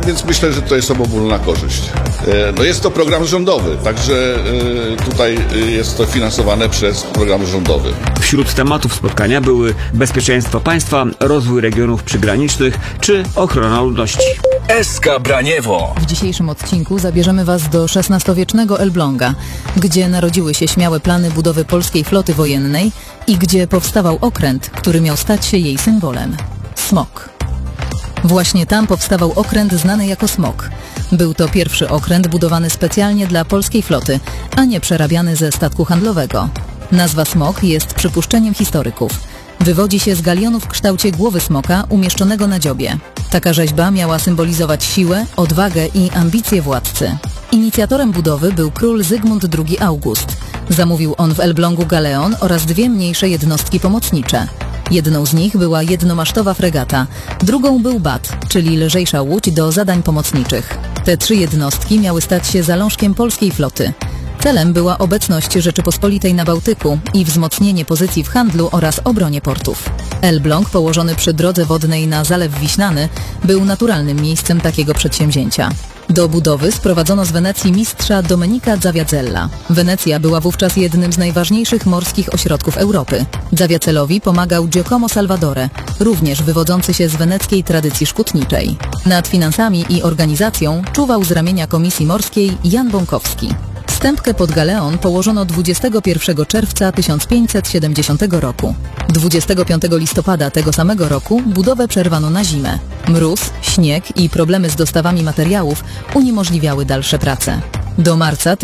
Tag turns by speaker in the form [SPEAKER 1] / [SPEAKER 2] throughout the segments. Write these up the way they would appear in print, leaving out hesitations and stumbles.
[SPEAKER 1] więc myślę, że to jest obopólna korzyść. No jest to program rządowy, także tutaj jest to finansowane przez program rządowy.
[SPEAKER 2] Wśród tematów spotkania były bezpieczeństwo państwa, rozwój regionów przygranicznych czy ochrona ludności.
[SPEAKER 3] SK Braniewo.
[SPEAKER 4] W dzisiejszym odcinku zabierzemy Was do XVI-wiecznego Elbląga, gdzie narodziły się śmiałe plany budowy polskiej floty wojennej i gdzie powstawał okręt, który miał stać się jej symbolem. Smok. Właśnie tam powstawał okręt znany jako Smok. Był to pierwszy okręt budowany specjalnie dla polskiej floty, a nie przerabiany ze statku handlowego. Nazwa Smok jest przypuszczeniem historyków. Wywodzi się z galionu w kształcie głowy smoka umieszczonego na dziobie. Taka rzeźba miała symbolizować siłę, odwagę i ambicje władcy. Inicjatorem budowy był król Zygmunt II August. Zamówił on w Elblągu galeon oraz dwie mniejsze jednostki pomocnicze. Jedną z nich była jednomasztowa fregata, drugą był bat, czyli lżejsza łódź do zadań pomocniczych. Te trzy jednostki miały stać się zalążkiem polskiej floty. Celem była obecność Rzeczypospolitej na Bałtyku i wzmocnienie pozycji w handlu oraz obronie portów. Elbląg, położony przy drodze wodnej na Zalew Wiślany, był naturalnym miejscem takiego przedsięwzięcia. Do budowy sprowadzono z Wenecji mistrza Domenica Zawiazella. Wenecja była wówczas jednym z najważniejszych morskich ośrodków Europy. Zawiazellowi pomagał Giacomo Salvadore, również wywodzący się z weneckiej tradycji szkutniczej. Nad finansami i organizacją czuwał z ramienia Komisji Morskiej Jan Bąkowski. Stępkę pod galeon położono 21 czerwca 1570 roku. 25 listopada tego samego roku budowę przerwano na zimę. Mróz, śnieg i problemy z dostawami materiałów uniemożliwiały dalsze prace. Do marca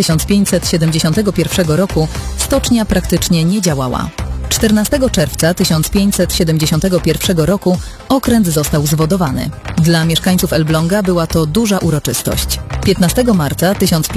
[SPEAKER 4] 1571 roku stocznia praktycznie nie działała. 14 czerwca 1571 roku okręt został zwodowany. Dla mieszkańców Elbląga była to duża uroczystość. 15 marca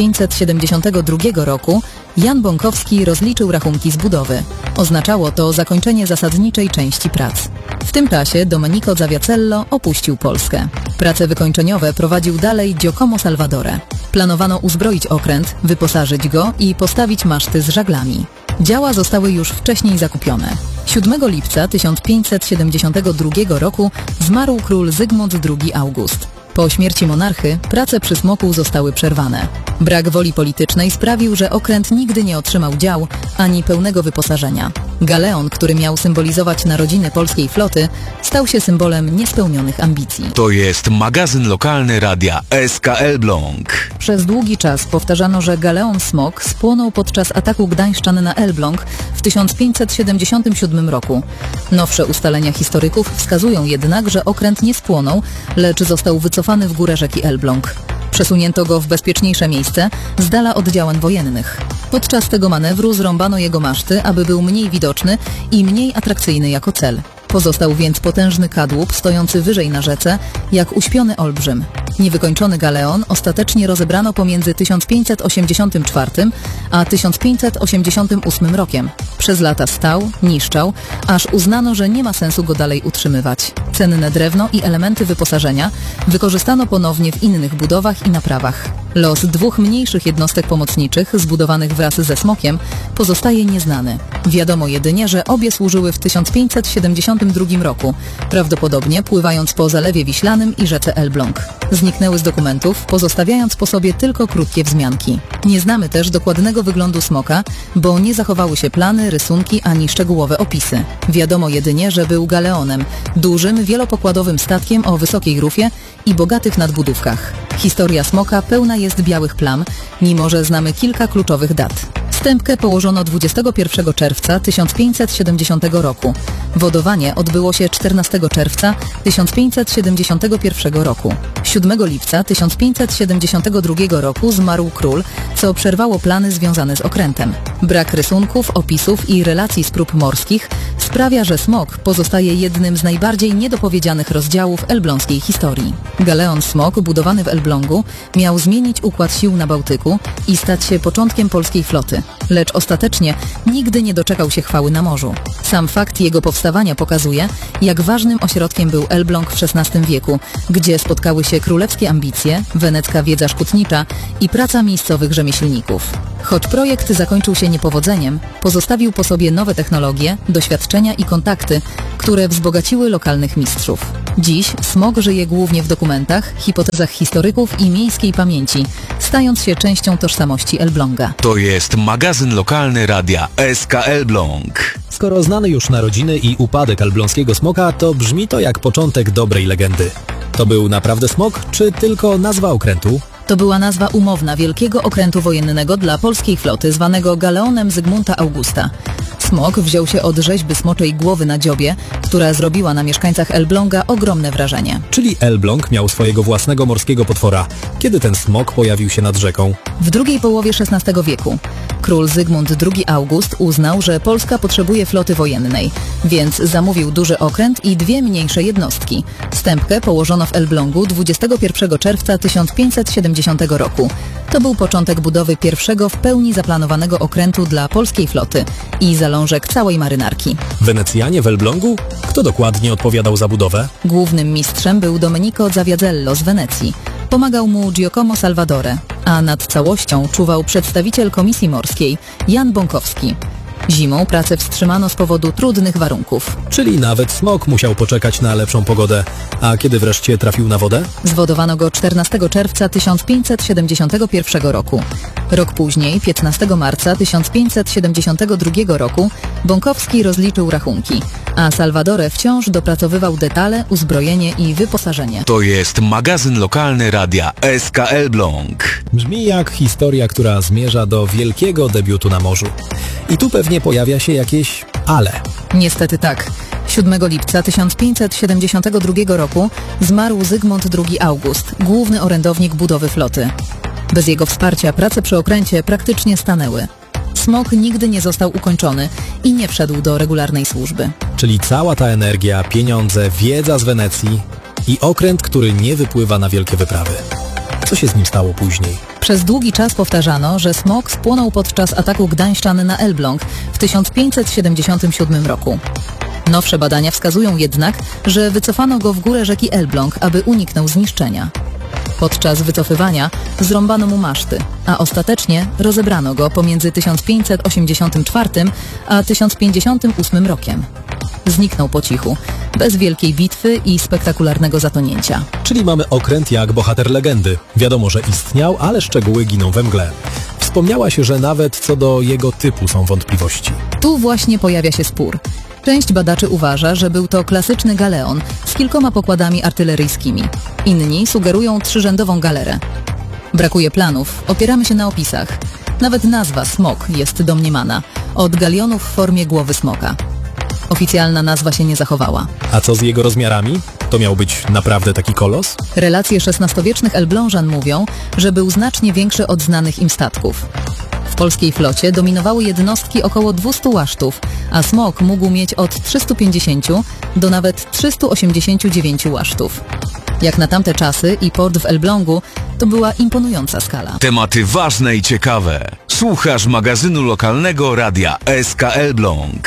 [SPEAKER 4] 1572 roku Jan Bąkowski rozliczył rachunki z budowy. Oznaczało to zakończenie zasadniczej części prac. W tym czasie Domenico Zawiazello opuścił Polskę. Prace wykończeniowe prowadził dalej Giacomo Salvadore. Planowano uzbroić okręt, wyposażyć go i postawić maszty z żaglami. Działa zostały już wcześniej zakupione. 7 lipca 1572 roku zmarł król Zygmunt II August. Po śmierci monarchy prace przy Smoku zostały przerwane. Brak woli politycznej sprawił, że okręt nigdy nie otrzymał dział ani pełnego wyposażenia. Galeon, który miał symbolizować narodziny polskiej floty, stał się symbolem niespełnionych ambicji.
[SPEAKER 3] To jest magazyn lokalny radia SK Elbląg.
[SPEAKER 4] Przez długi czas powtarzano, że galeon Smok spłonął podczas ataku gdańszczan na Elbląg w 1577 roku. Nowsze ustalenia historyków wskazują jednak, że okręt nie spłonął, lecz został wycofany w górę rzeki Elbląg. Przesunięto go w bezpieczniejsze miejsce, z dala od działań wojennych. Podczas tego manewru zrąbano jego maszty, aby był mniej widoczny i mniej atrakcyjny jako cel. Pozostał więc potężny kadłub stojący wyżej na rzece, jak uśpiony olbrzym. Niewykończony galeon ostatecznie rozebrano pomiędzy 1584 a 1588 rokiem. Przez lata stał, niszczał, aż uznano, że nie ma sensu go dalej utrzymywać. Cenne drewno i elementy wyposażenia wykorzystano ponownie w innych budowach i naprawach. Los dwóch mniejszych jednostek pomocniczych, zbudowanych wraz ze Smokiem, pozostaje nieznany. Wiadomo jedynie, że obie służyły w 1572 roku, prawdopodobnie pływając po Zalewie Wiślanym i rzece Elbląg. Zniknęły z dokumentów, pozostawiając po sobie tylko krótkie wzmianki. Nie znamy też dokładnego wyglądu Smoka, bo nie zachowały się plany, rysunki ani szczegółowe opisy. Wiadomo jedynie, że był galeonem, dużym, wielopokładowym statkiem o wysokiej rufie i bogatych nadbudówkach. Historia Smoka pełna jest białych plam, mimo że znamy kilka kluczowych dat. Stępkę położono 21 czerwca 1570 roku. Wodowanie odbyło się 14 czerwca 1571 roku. 7 lipca 1572 roku zmarł król, co przerwało plany związane z okrętem. Brak rysunków, opisów i relacji z prób morskich sprawia, że Smok pozostaje jednym z najbardziej niedopowiedzianych rozdziałów elbląskiej historii. Galeon Smok, budowany w Elblągu, miał zmienić układ sił na Bałtyku i stać się początkiem polskiej floty. Lecz ostatecznie nigdy nie doczekał się chwały na morzu. Sam fakt jego powstawania pokazuje, jak ważnym ośrodkiem był Elbląg w XVI wieku, gdzie spotkały się królewskie ambicje, wenecka wiedza szkutnicza i praca miejscowych rzemieślników. Choć projekt zakończył się niepowodzeniem, pozostawił po sobie nowe technologie, doświadczenia i kontakty, które wzbogaciły lokalnych mistrzów. Dziś smog żyje głównie w dokumentach, hipotezach historyków i miejskiej pamięci, stając się częścią tożsamości Elbląga.
[SPEAKER 3] To jest magazyn lokalny radia SK Elbląg.
[SPEAKER 5] Skoro znany już narodziny i upadek elbląskiego smoka, to brzmi to jak początek dobrej legendy. To był naprawdę smok, czy tylko nazwa okrętu?
[SPEAKER 4] To była nazwa umowna wielkiego okrętu wojennego dla polskiej floty, zwanego galeonem Zygmunta Augusta. Smok wziął się od rzeźby smoczej głowy na dziobie, która zrobiła na mieszkańcach Elbląga ogromne wrażenie.
[SPEAKER 5] Czyli Elbląg miał swojego własnego morskiego potwora. Kiedy ten smok pojawił się nad rzeką?
[SPEAKER 4] W drugiej połowie XVI wieku król Zygmunt II August uznał, że Polska potrzebuje floty wojennej, więc zamówił duży okręt i dwie mniejsze jednostki. Stępkę położono w Elblągu 21 czerwca 1570 roku. To był początek budowy pierwszego w pełni zaplanowanego okrętu dla polskiej floty i zalążek całej marynarki.
[SPEAKER 5] Wenecjanie w Elblągu? Kto dokładnie odpowiadał za budowę?
[SPEAKER 4] Głównym mistrzem był Domenico Zaviazello z Wenecji. Pomagał mu Giacomo Salvadore, a nad całością czuwał przedstawiciel Komisji Morskiej Jan Bąkowski. Zimą pracę wstrzymano z powodu trudnych warunków.
[SPEAKER 5] Czyli nawet smok musiał poczekać na lepszą pogodę. A kiedy wreszcie trafił na wodę?
[SPEAKER 4] Zwodowano go 14 czerwca 1571 roku. Rok później, 15 marca 1572 roku, Bąkowski rozliczył rachunki, a Salvadore wciąż dopracowywał detale, uzbrojenie i wyposażenie.
[SPEAKER 3] To jest magazyn lokalny radia SK Elbląg.
[SPEAKER 5] Brzmi jak historia, która zmierza do wielkiego debiutu na morzu. I tu pewnie pojawia się jakieś ale.
[SPEAKER 4] Niestety tak. 7 lipca 1572 roku zmarł Zygmunt II August, główny orędownik budowy floty. Bez jego wsparcia prace przy okręcie praktycznie stanęły. Smok nigdy nie został ukończony i nie wszedł do regularnej służby.
[SPEAKER 5] Czyli cała ta energia, pieniądze, wiedza z Wenecji i okręt, który nie wypływa na wielkie wyprawy. Co się z nim stało później?
[SPEAKER 4] Przez długi czas powtarzano, że smok spłonął podczas ataku gdańszczan na Elbląg w 1577 roku. Nowsze badania wskazują jednak, że wycofano go w górę rzeki Elbląg, aby uniknął zniszczenia. Podczas wycofywania zrąbano mu maszty, a ostatecznie rozebrano go pomiędzy 1584 a 1058 rokiem. Zniknął po cichu, bez wielkiej bitwy i spektakularnego zatonięcia.
[SPEAKER 5] Czyli mamy okręt jak bohater legendy. Wiadomo, że istniał, ale szczegóły giną we mgle. Wspomniałaś, że nawet co do jego typu są wątpliwości.
[SPEAKER 4] Tu właśnie pojawia się spór. Część badaczy uważa, że był to klasyczny galeon z kilkoma pokładami artyleryjskimi. Inni sugerują trzyrzędową galerę. Brakuje planów, opieramy się na opisach. Nawet nazwa smok jest domniemana, od galionów w formie głowy smoka. Oficjalna nazwa się nie zachowała.
[SPEAKER 5] A co z jego rozmiarami? To miał być naprawdę taki kolos?
[SPEAKER 4] Relacje XVI-wiecznych Elblążan mówią, że był znacznie większy od znanych im statków. W polskiej flocie dominowały jednostki około 200 łasztów, a smok mógł mieć od 350 do nawet 389 łasztów. Jak na tamte czasy i port w Elblągu, to była imponująca skala.
[SPEAKER 3] Tematy ważne i ciekawe. Słuchasz magazynu lokalnego radia SK Elbląg.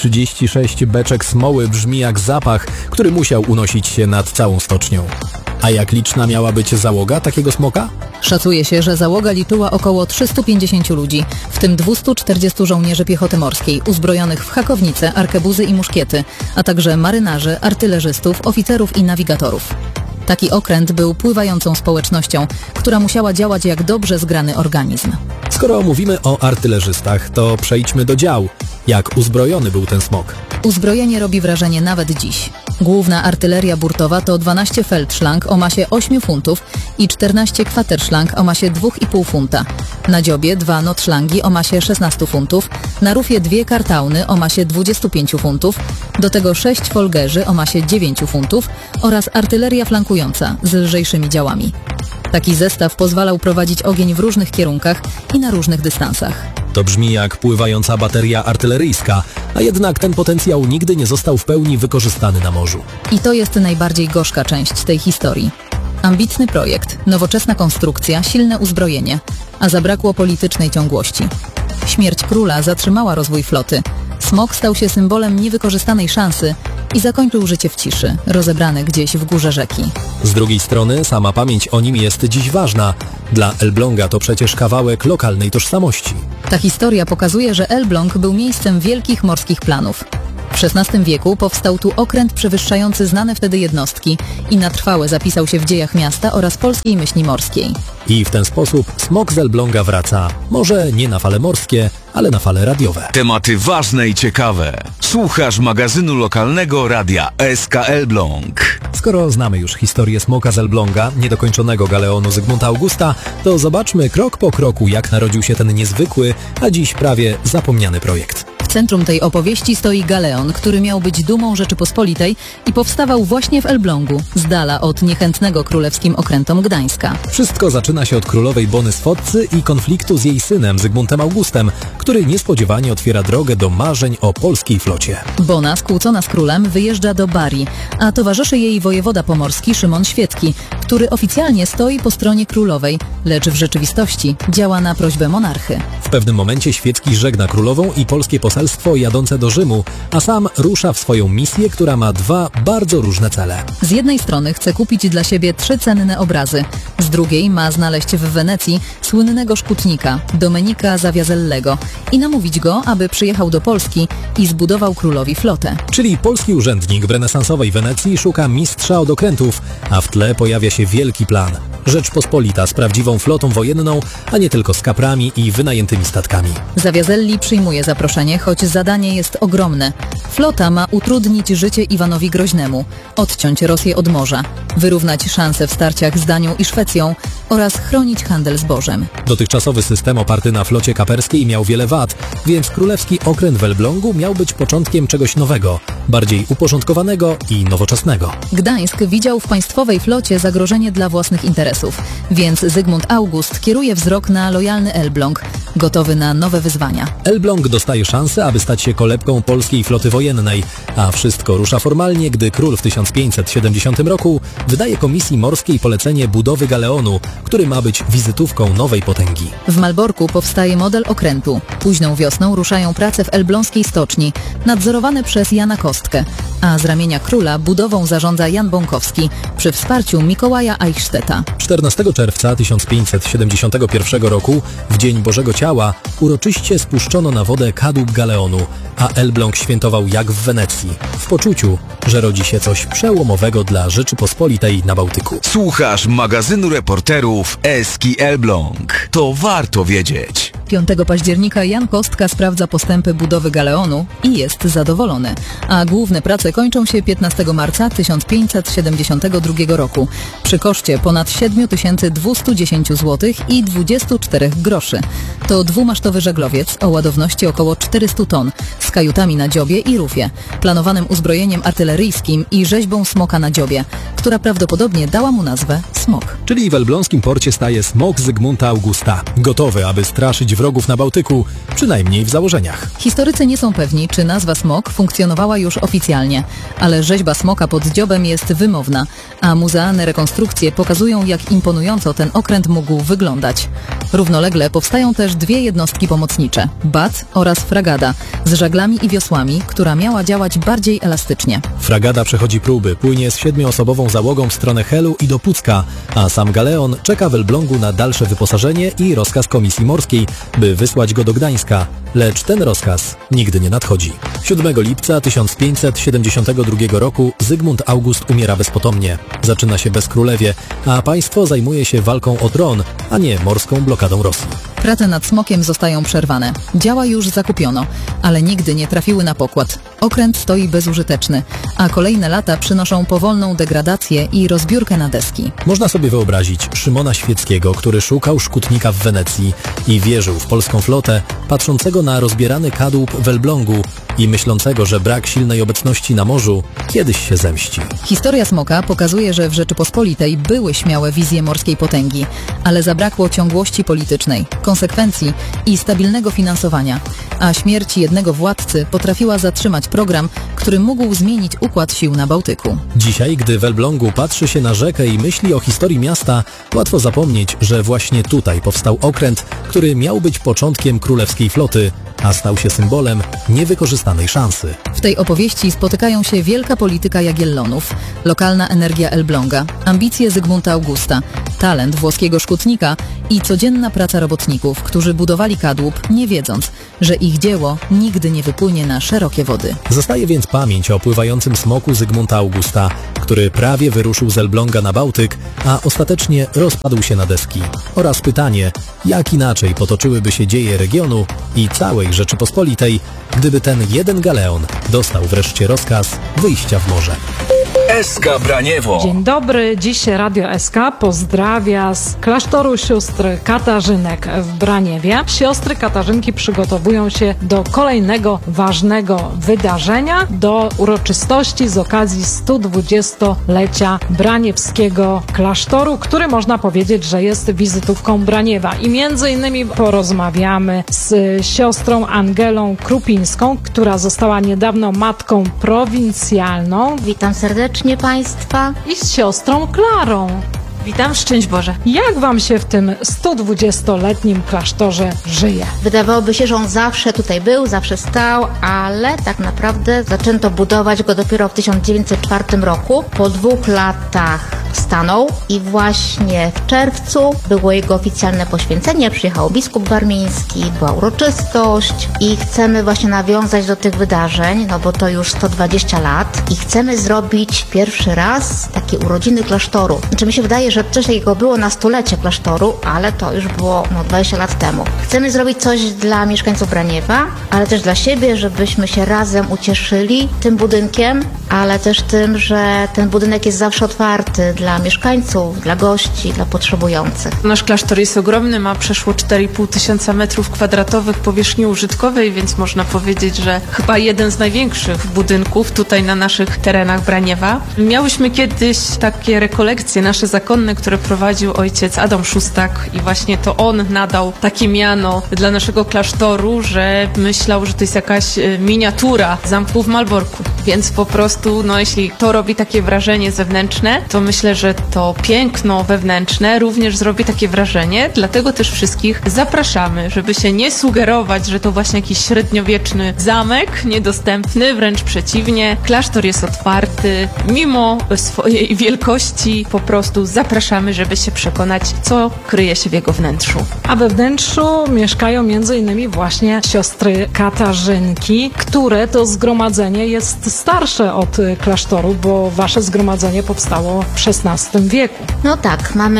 [SPEAKER 5] 36 beczek smoły brzmi jak zapach, który musiał unosić się nad całą stocznią. A jak liczna miała być załoga takiego smoka?
[SPEAKER 4] Szacuje się, że załoga liczyła około 350 ludzi, w tym 240 żołnierzy piechoty morskiej, uzbrojonych w hakownice, arkebuzy i muszkiety, a także marynarzy, artylerzystów, oficerów i nawigatorów. Taki okręt był pływającą społecznością, która musiała działać jak dobrze zgrany organizm.
[SPEAKER 5] Skoro mówimy o artylerzystach, to przejdźmy do dział. Jak uzbrojony był ten smok?
[SPEAKER 4] Uzbrojenie robi wrażenie nawet dziś. Główna artyleria burtowa to 12 feldszlang o masie 8 funtów i 14 kwaterszlang o masie 2,5 funta. Na dziobie 2 notszlangi o masie 16 funtów, na rufie 2 kartauny o masie 25 funtów, do tego 6 folgerzy o masie 9 funtów oraz artyleria flankująca z lżejszymi działami. Taki zestaw pozwalał prowadzić ogień w różnych kierunkach i na różnych dystansach.
[SPEAKER 5] To brzmi jak pływająca bateria artyleryjska, a jednak ten potencjał nigdy nie został w pełni wykorzystany na morzu.
[SPEAKER 4] I to jest najbardziej gorzka część tej historii. Ambitny projekt, nowoczesna konstrukcja, silne uzbrojenie, a zabrakło politycznej ciągłości. Śmierć króla zatrzymała rozwój floty. Smok stał się symbolem niewykorzystanej szansy i zakończył życie w ciszy, rozebrany gdzieś w górze rzeki.
[SPEAKER 5] Z drugiej strony sama pamięć o nim jest dziś ważna. Dla Elbląga to przecież kawałek lokalnej tożsamości.
[SPEAKER 4] Ta historia pokazuje, że Elbląg był miejscem wielkich morskich planów. W XVI wieku powstał tu okręt przewyższający znane wtedy jednostki i na trwałe zapisał się w dziejach miasta oraz polskiej myśli morskiej.
[SPEAKER 5] I w ten sposób smok z Elbląga wraca. Może nie na fale morskie, ale na fale radiowe.
[SPEAKER 3] Tematy ważne i ciekawe. Słuchasz magazynu lokalnego radia SK Elbląg.
[SPEAKER 5] Skoro znamy już historię smoka z Elbląga, niedokończonego galeonu Zygmunta Augusta, to zobaczmy krok po kroku, jak narodził się ten niezwykły, a dziś prawie zapomniany projekt.
[SPEAKER 4] W centrum tej opowieści stoi galeon, który miał być dumą Rzeczypospolitej i powstawał właśnie w Elblągu, z dala od niechętnego królewskim okrętom Gdańska.
[SPEAKER 5] Wszystko zaczyna się od królowej Bony Sfotcy i konfliktu z jej synem Zygmuntem Augustem, który niespodziewanie otwiera drogę do marzeń o polskiej flocie.
[SPEAKER 4] Bona, skłócona z królem, wyjeżdża do Bari, a towarzyszy jej wojewoda pomorski Szymon Świecki, który oficjalnie stoi po stronie królowej, lecz w rzeczywistości działa na prośbę monarchy.
[SPEAKER 5] W pewnym momencie Świecki żegna królową i polskie poselstwo jadące do Rzymu, a sam rusza w swoją misję, która ma dwa bardzo różne cele.
[SPEAKER 4] Z jednej strony chce kupić dla siebie 3 cenne obrazy, z drugiej ma znaleźć w Wenecji słynnego szkutnika, Domenika Zawiazellego i namówić go, aby przyjechał do Polski i zbudował królowi flotę.
[SPEAKER 5] Czyli polski urzędnik w renesansowej Wenecji szuka mistrza od okrętów, a w tle pojawia się wielki plan. Rzeczpospolita z prawdziwą flotą wojenną, a nie tylko z kaprami i wynajętymi statkami.
[SPEAKER 4] Zawiazelli przyjmuje zaproszenie, choć zadanie jest ogromne. Flota ma utrudnić życie Iwanowi Groźnemu, odciąć Rosję od morza, wyrównać szanse w starciach z Danią i Szwecją oraz chronić handel zbożem.
[SPEAKER 5] Dotychczasowy system oparty na flocie kaperskiej miał wiele wad, więc królewski okręt w Elblągu miał być początkiem czegoś nowego, bardziej uporządkowanego i nowoczesnego.
[SPEAKER 4] Gdańsk widział w państwowej flocie zagrożenie dla własnych interesów, więc Zygmunt August kieruje wzrok na lojalny Elbląg, gotowy na nowe wyzwania.
[SPEAKER 5] Elbląg dostaje szansę, aby stać się kolebką polskiej floty wojennej, a wszystko rusza formalnie, gdy król w 1570 roku wydaje komisji morskiej polecenie budowy galeonu, który ma być wizytówką nowej potęgi.
[SPEAKER 4] W Malborku powstaje model okrętu. Późną wiosną ruszają prace w elbląskiej stoczni, nadzorowane przez Jana Kostkę, a z ramienia króla budową zarządza Jan Bąkowski przy wsparciu Mikołaja Eichstätta.
[SPEAKER 5] 14 czerwca 1571 roku, w Dzień Bożego Ciała, uroczyście spuszczono na wodę kadłub galeonu, a Elbląg świętował jak w Wenecji, w poczuciu, że rodzi się coś przełomowego dla Rzeczypospolitej na Bałtyku.
[SPEAKER 3] Słuchasz magazynu reporterów Eski Elbląg. To warto wiedzieć.
[SPEAKER 4] 5 października Jan Kostka sprawdza postępy budowy galeonu i jest zadowolony, a główne prace kończą się 15 marca 1572 roku przy koszcie ponad 7210 zł i 24 groszy. To dwumasztowy żaglowiec o ładowności około 400 ton z kajutami na dziobie i rufie, planowanym uzbrojeniem artyleryjskim i rzeźbą smoka na dziobie, która prawdopodobnie dała mu nazwę Smok.
[SPEAKER 5] Czyli w elbląskim porcie staje smok Zygmunta Augusta, gotowy, aby straszyć wrogów na Bałtyku, przynajmniej w założeniach.
[SPEAKER 4] Historycy nie są pewni, czy nazwa Smok funkcjonowała już oficjalnie, ale rzeźba smoka pod dziobem jest wymowna, a muzealne rekonstrukcje pokazują, jak imponująco ten okręt mógł wyglądać. Równolegle powstają też 2 jednostki pomocnicze, bat oraz fragada, z żaglami i wiosłami, która miała działać bardziej elastycznie.
[SPEAKER 5] Fragada przechodzi próby, płynie z 7-osobową załogą w stronę Helu i do Pucka, a sam galeon czeka w Elblągu na dalsze wyposażenie i rozkaz Komisji Morskiej, by wysłać go do Gdańska, lecz ten rozkaz nigdy nie nadchodzi. 7 lipca 1572 roku Zygmunt August umiera bezpotomnie. Zaczyna się bezkrólewie, a państwo zajmuje się walką o tron, a nie morską blokadą Rosji.
[SPEAKER 4] Prace nad smokiem zostają przerwane. Działa już zakupiono, ale nigdy nie trafiły na pokład. Okręt stoi bezużyteczny, a kolejne lata przynoszą powolną degradację i rozbiórkę na deski.
[SPEAKER 5] Można sobie wyobrazić Szymona Świeckiego, który szukał szkutnika w Wenecji i wierzył w polską flotę, patrzącego na rozbierany kadłub w Elblągu i myślącego, że brak silnej obecności na morzu kiedyś się zemści.
[SPEAKER 4] Historia smoka pokazuje, że w Rzeczypospolitej były śmiałe wizje morskiej potęgi, ale zabrakło ciągłości politycznej, konsekwencji i stabilnego finansowania, a śmierć jednego władcy potrafiła zatrzymać program, który mógł zmienić układ sił na Bałtyku.
[SPEAKER 5] Dzisiaj, gdy w Elblągu patrzy się na rzekę i myśli o historii miasta, łatwo zapomnieć, że właśnie tutaj powstał okręt, który miał być początkiem królewskiej floty, a stał się symbolem niewykorzystanej szansy.
[SPEAKER 4] W tej opowieści spotykają się wielka polityka Jagiellonów, lokalna energia Elbląga, ambicje Zygmunta Augusta, talent włoskiego szkutnika i codzienna praca robotników, którzy budowali kadłub, nie wiedząc, że ich dzieło nigdy nie wypłynie na szerokie wody.
[SPEAKER 5] Zostaje więc pamięć o pływającym smoku Zygmunta Augusta, który prawie wyruszył z Elbląga na Bałtyk, a ostatecznie rozpadł się na deski. Oraz pytanie, jak inaczej potoczyłyby się dzieje regionu i całej Rzeczypospolitej, gdyby ten jeden galeon dostał wreszcie rozkaz wyjścia w morze.
[SPEAKER 3] SK Braniewo.
[SPEAKER 6] Dzień dobry, dziś Radio SK pozdrawia z klasztoru sióstr Katarzynek w Braniewie. Siostry Katarzynki przygotowują się do kolejnego ważnego wydarzenia, do uroczystości z okazji 120-lecia Braniewskiego klasztoru, który można powiedzieć, że jest wizytówką Braniewa. I między innymi porozmawiamy z siostrą Angelą Krupińską, która została niedawno matką prowincjalną.
[SPEAKER 7] Witam serdecznie Państwa.
[SPEAKER 6] I z siostrą Klarą.
[SPEAKER 8] Witam, szczęść Boże.
[SPEAKER 6] Jak wam się w tym 120-letnim klasztorze żyje?
[SPEAKER 7] Wydawałoby się, że on zawsze tutaj był, zawsze stał, ale tak naprawdę zaczęto budować go dopiero w 1904 roku. Po 2 latach stanął i właśnie w czerwcu było jego oficjalne poświęcenie. Przyjechał biskup warmiński, była uroczystość i chcemy właśnie nawiązać do tych wydarzeń, no bo to już 120 lat i chcemy zrobić pierwszy raz takie urodziny klasztoru. Znaczy mi się wydaje, że coś takiego było na 100-lecie klasztoru, ale to już było 20 lat temu. Chcemy zrobić coś dla mieszkańców Braniewa, ale też dla siebie, żebyśmy się razem ucieszyli tym budynkiem, ale też tym, że ten budynek jest zawsze otwarty dla mieszkańców, dla gości, dla potrzebujących.
[SPEAKER 8] Nasz klasztor jest ogromny, ma przeszło 4,5 tysiąca metrów kwadratowych powierzchni użytkowej, więc można powiedzieć, że chyba jeden z największych budynków tutaj na naszych terenach Braniewa. Miałyśmy kiedyś takie rekolekcje nasze zakonne, które prowadził ojciec Adam Szustak i właśnie to on nadał takie miano dla naszego klasztoru, że myślał, że to jest jakaś miniatura zamku w Malborku. Więc po prostu, jeśli to robi takie wrażenie zewnętrzne, to myślę, że to piękno wewnętrzne również zrobi takie wrażenie, dlatego też wszystkich zapraszamy, żeby się nie sugerować, że to właśnie jakiś średniowieczny zamek, niedostępny, wręcz przeciwnie. Klasztor jest otwarty, mimo swojej wielkości po prostu zapraszamy, żeby się przekonać, co kryje się w jego wnętrzu.
[SPEAKER 6] A we wnętrzu mieszkają między innymi właśnie siostry Katarzynki, które to zgromadzenie jest starsze od klasztoru, bo wasze zgromadzenie powstało w XVI wieku.
[SPEAKER 7] No tak, mamy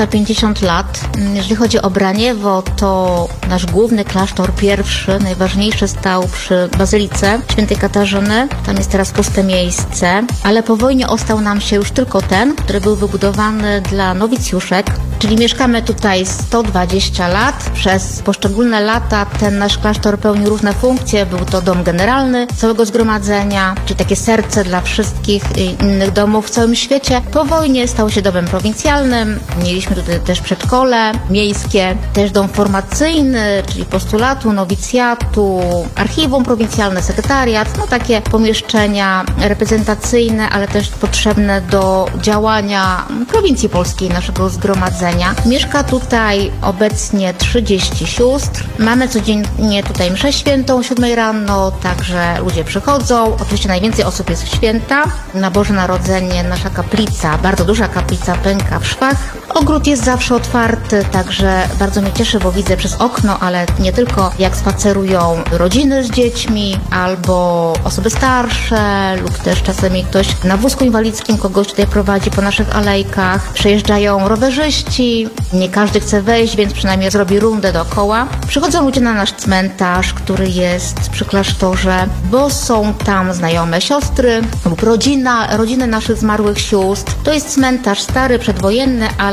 [SPEAKER 7] 450 lat. Jeżeli chodzi o Braniewo, to nasz główny klasztor pierwszy, najważniejszy stał przy Bazylice Świętej Katarzyny. Tam jest teraz puste miejsce, ale po wojnie ostał nam się już tylko ten, który był wybudowany dla nowicjuszek, czyli mieszkamy tutaj 120 lat. Przez poszczególne lata ten nasz klasztor pełnił różne funkcje. Był to dom generalny całego zgromadzenia, czyli takie serce dla wszystkich innych domów w całym świecie. Po wojnie stał się domem prowincjalnym. Mieliśmy tutaj też przedszkole miejskie, też dom formacyjny, czyli postulatu, nowicjatu, archiwum prowincjalne, sekretariat, takie pomieszczenia reprezentacyjne, ale też potrzebne do działania prowincji polskiej, naszego zgromadzenia. Mieszka tutaj obecnie 30 sióstr. Mamy codziennie tutaj mszę świętą o 7 rano, także ludzie przychodzą. Oczywiście najwięcej osób jest w święta. Na Boże Narodzenie nasza kaplica, bardzo duża kaplica, pęka w szwach. Ogród jest zawsze otwarty, także bardzo mnie cieszy, bo widzę przez okno, ale nie tylko, jak spacerują rodziny z dziećmi albo osoby starsze lub też czasami ktoś na wózku inwalidzkim kogoś tutaj prowadzi po naszych alejkach. Przejeżdżają rowerzyści, nie każdy chce wejść, więc przynajmniej zrobi rundę dookoła. Przychodzą ludzie na nasz cmentarz, który jest przy klasztorze, bo są tam znajome siostry lub rodziny naszych zmarłych sióstr. To jest cmentarz stary, przedwojenny, ale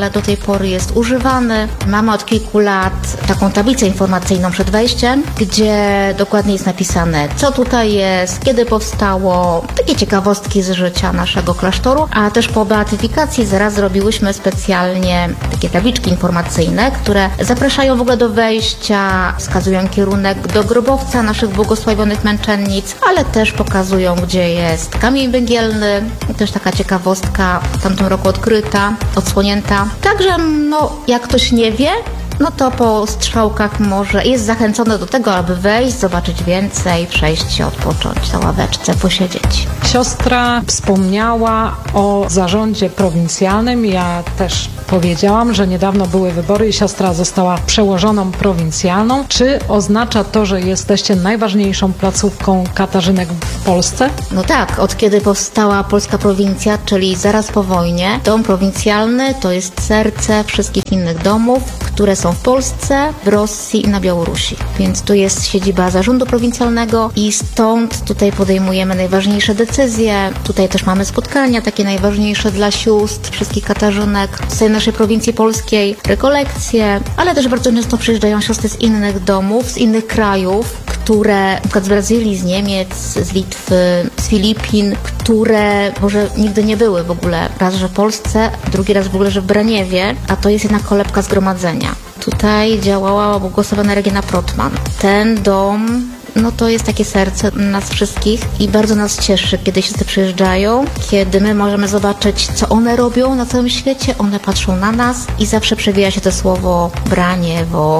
[SPEAKER 7] ale do tej pory jest używany. Mamy od kilku lat taką tablicę informacyjną przed wejściem, gdzie dokładnie jest napisane, co tutaj jest, kiedy powstało, takie ciekawostki z życia naszego klasztoru, a też po beatyfikacji zaraz zrobiłyśmy specjalnie takie tabliczki informacyjne, które zapraszają w ogóle do wejścia, wskazują kierunek do grobowca naszych błogosławionych męczennic, ale też pokazują, gdzie jest kamień węgielny, też taka ciekawostka w tamtym roku odkryta, odsłonięta. Także, jak ktoś nie wie, to po strzałkach może jest zachęcony do tego, aby wejść, zobaczyć więcej, przejść się, odpocząć na ławeczce, posiedzieć.
[SPEAKER 6] Siostra wspomniała o zarządzie prowincjalnym. Ja też powiedziałam, że niedawno były wybory i siostra została przełożoną prowincjalną. Czy oznacza to, że jesteście najważniejszą placówką katarzynek w Polsce?
[SPEAKER 7] No tak, od kiedy powstała polska prowincja, czyli zaraz po wojnie, dom prowincjalny to jest serce wszystkich innych domów, które są w Polsce, w Rosji i na Białorusi. Więc tu jest siedziba zarządu prowincjalnego i stąd tutaj podejmujemy najważniejsze decyzje. Tutaj też mamy spotkania takie najważniejsze dla sióstr, wszystkich katarzynek z tej naszej prowincji polskiej, rekolekcje, ale też bardzo często przyjeżdżają siostry z innych domów, z innych krajów, które na przykład z Brazylii, z Niemiec, z Litwy, z Filipin, które może nigdy nie były w ogóle. Raz, że w Polsce, drugi raz w ogóle, że w Braniewie, a to jest jednak kolebka zgromadzenia. Tutaj działała błogosławiona Regina Protman. Ten dom to jest takie serce nas wszystkich i bardzo nas cieszy, kiedy siostry przyjeżdżają, kiedy my możemy zobaczyć, co one robią na całym świecie, one patrzą na nas i zawsze przewija się to słowo Braniewo.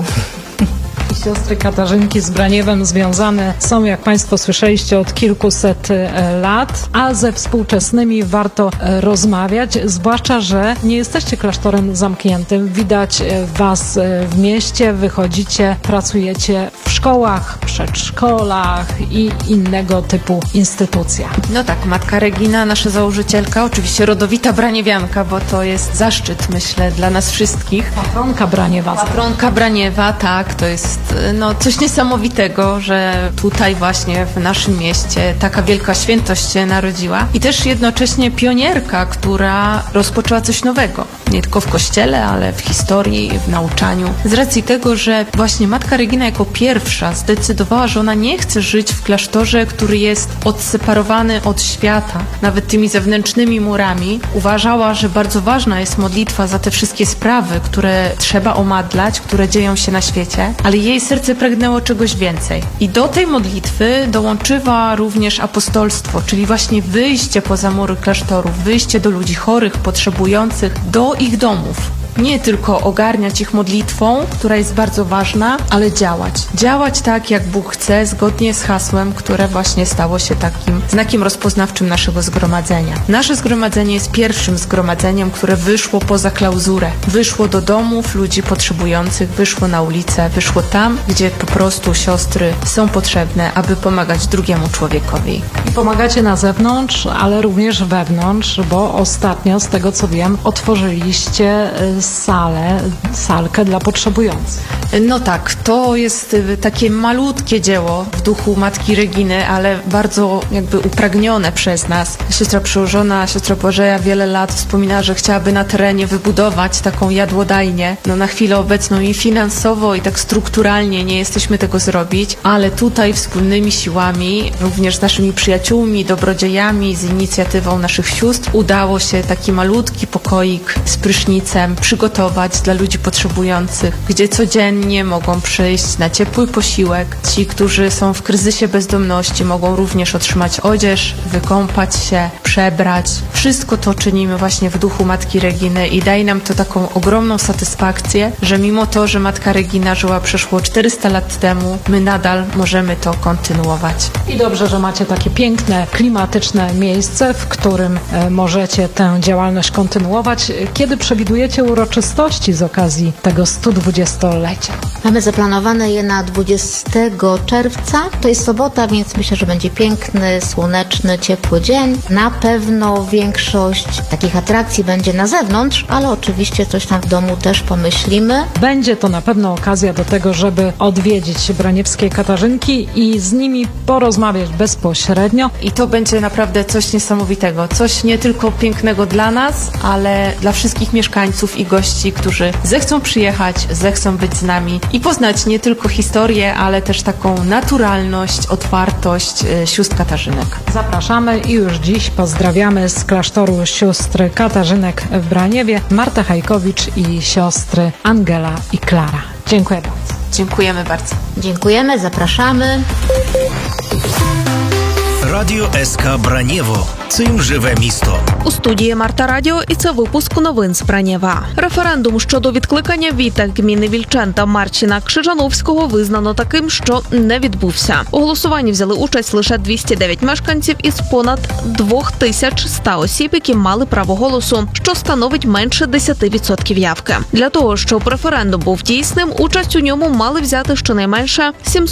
[SPEAKER 6] Siostry Katarzynki z Braniewem związane są, jak Państwo słyszeliście, od kilkuset lat, a ze współczesnymi warto rozmawiać, zwłaszcza, że nie jesteście klasztorem zamkniętym. Widać Was w mieście, wychodzicie, pracujecie w szkołach, przedszkolach i innego typu instytucjach.
[SPEAKER 8] No tak, Matka Regina, nasza założycielka, oczywiście rodowita braniewianka, bo to jest zaszczyt, myślę, dla nas wszystkich.
[SPEAKER 6] Patronka Braniewa.
[SPEAKER 8] Patronka Braniewa, tak, to jest coś niesamowitego, że tutaj właśnie w naszym mieście taka wielka świętość się narodziła i też jednocześnie pionierka, która rozpoczęła coś nowego. Nie tylko w kościele, ale w historii, w nauczaniu. Z racji tego, że właśnie Matka Regina jako pierwsza zdecydowała, że ona nie chce żyć w klasztorze, który jest odseparowany od świata, nawet tymi zewnętrznymi murami. Uważała, że bardzo ważna jest modlitwa za te wszystkie sprawy, które trzeba omadlać, które dzieją się na świecie, ale jej serce pragnęło czegoś więcej. I do tej modlitwy dołączyła również apostolstwo, czyli właśnie wyjście poza mury klasztorów, wyjście do ludzi chorych, potrzebujących, do ich domów. Nie tylko ogarniać ich modlitwą, która jest bardzo ważna, ale działać. Działać tak, jak Bóg chce, zgodnie z hasłem, które właśnie stało się takim znakiem rozpoznawczym naszego zgromadzenia. Nasze zgromadzenie jest pierwszym zgromadzeniem, które wyszło poza klauzurę. Wyszło do domów ludzi potrzebujących, wyszło na ulicę, wyszło tam, gdzie po prostu siostry są potrzebne, aby pomagać drugiemu człowiekowi.
[SPEAKER 6] I pomagacie na zewnątrz, ale również wewnątrz, bo ostatnio, z tego co wiem, otworzyliście salkę dla potrzebujących.
[SPEAKER 8] No tak, to jest takie malutkie dzieło w duchu Matki Reginy, ale bardzo jakby upragnione przez nas. Siostra przełożona, siostra Bożeja wiele lat wspominała, że chciałaby na terenie wybudować taką jadłodajnię. Na chwilę obecną i finansowo, i tak strukturalnie nie jesteśmy tego zrobić, ale tutaj wspólnymi siłami, również z naszymi przyjaciółmi, dobrodziejami, z inicjatywą naszych sióstr udało się taki malutki pokoik z prysznicem przygotować dla ludzi potrzebujących, gdzie codziennie mogą przyjść na ciepły posiłek. Ci, którzy są w kryzysie bezdomności, mogą również otrzymać odzież, wykąpać się, przebrać. Wszystko to czynimy właśnie w duchu Matki Reginy i daje nam to taką ogromną satysfakcję, że mimo to, że Matka Regina żyła przeszło 400 lat temu, my nadal możemy to kontynuować.
[SPEAKER 6] I dobrze, że macie takie piękne, klimatyczne miejsce, w którym możecie tę działalność kontynuować. Kiedy przewidujecie uroczystości z okazji tego 120-lecia?
[SPEAKER 7] Mamy zaplanowane je na 20 czerwca. To jest sobota, więc myślę, że będzie piękny, słoneczny, ciepły dzień. Na pewno większość takich atrakcji będzie na zewnątrz, ale oczywiście coś tam w domu też pomyślimy.
[SPEAKER 6] Będzie to na pewno okazja do tego, żeby odwiedzić braniewskie Katarzynki i z nimi porozmawiać bezpośrednio.
[SPEAKER 8] I to będzie naprawdę coś niesamowitego. Coś nie tylko pięknego dla nas, ale dla wszystkich mieszkańców i gości, którzy zechcą przyjechać, zechcą być z nami i poznać nie tylko historię, ale też taką naturalność, otwartość sióstr Katarzynek.
[SPEAKER 6] Zapraszamy i już dziś pozdrawiamy z klasztoru sióstr Katarzynek w Braniewie Marta Hajkowicz i siostry Angela i Klara. Dziękuję bardzo.
[SPEAKER 8] Dziękujemy bardzo.
[SPEAKER 7] Dziękujemy, zapraszamy.
[SPEAKER 9] Радіо СК Бранєво. Цим живе місто.
[SPEAKER 10] У студії Марта Радіо і це випуск новин з Бранєва. Референдум щодо відкликання Віта Гміни Вільчан та Марчина Крижановського визнано таким, що не відбувся. У голосуванні взяли участь лише 209 мешканців із понад 2100 осіб, які мали право голосу, що становить менше 10% явки. Для того, щоб референдум був дійсним, участь у ньому мали взяти щонайменше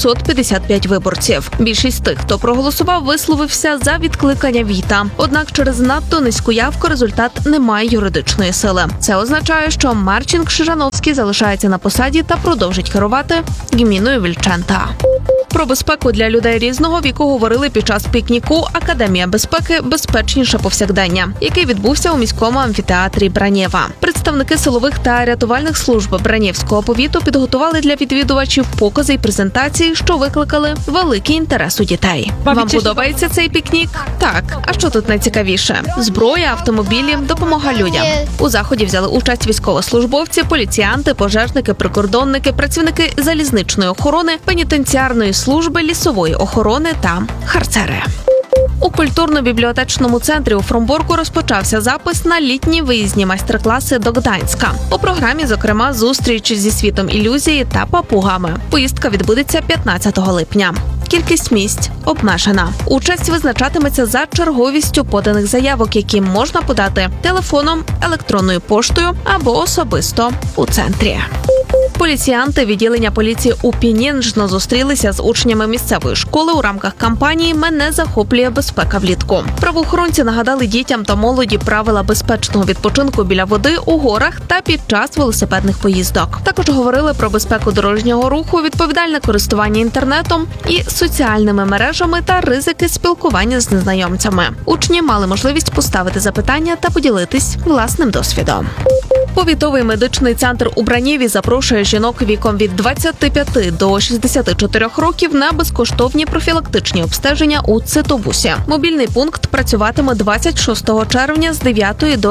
[SPEAKER 10] 755 виборців. Більшість тих, хто проголосував, висловився за відкликання Віта. Однак через надто низьку явку результат не має юридичної сили. Це означає, що Марчин Крижановський залишається на посаді та продовжить керувати гміною Вільчанта. Про безпеку для людей різного віку говорили під час пікніку «Академія безпеки. Безпечніше повсякдення», який відбувся у міському амфітеатрі Бранєва. Представники силових та рятувальних служб Бранєвського повіту підготували для відвідувачів покази і презентації, що викликали великий інтерес у дітей. Вам подобається цей пікнік? Так. А що тут найцікавіше? Зброя, автомобілі, допомога людям. У заході взяли участь військовослужбовці, поліціянти, пожежники, прикордонники, працівники залізничної охорони, пенітенціарної служби, лісової охорони та харцери. У культурно-бібліотечному центрі у Фромборку розпочався запис на літні виїзні майстер-класи до Гданська. У програмі, зокрема, зустріч зі світом ілюзії та папугами. Поїздка відбудеться 15 липня. Кількість місць обмежена. Участь визначатиметься за черговістю поданих заявок, які можна подати телефоном, електронною поштою або особисто у центрі. Поліціянти відділення поліції у Пінєнжно зустрілися з учнями місцевої школи у рамках кампанії «Мене захоплює безпека влітку». Правоохоронці нагадали дітям та молоді правила безпечного відпочинку біля води, у горах та під час велосипедних поїздок. Також говорили про безпеку дорожнього руху, відповідальне користування інтернетом і соціальними мережами та ризики спілкування з незнайомцями. Учні мали можливість поставити запитання та поділитись власним досвідом. Повітовий медичний центр у Бранєві запрошує жінок віком від 25 до 64 років на безкоштовні профілактичні обстеження у Цитобусі. Мобільний пункт працюватиме 26 червня з 9 до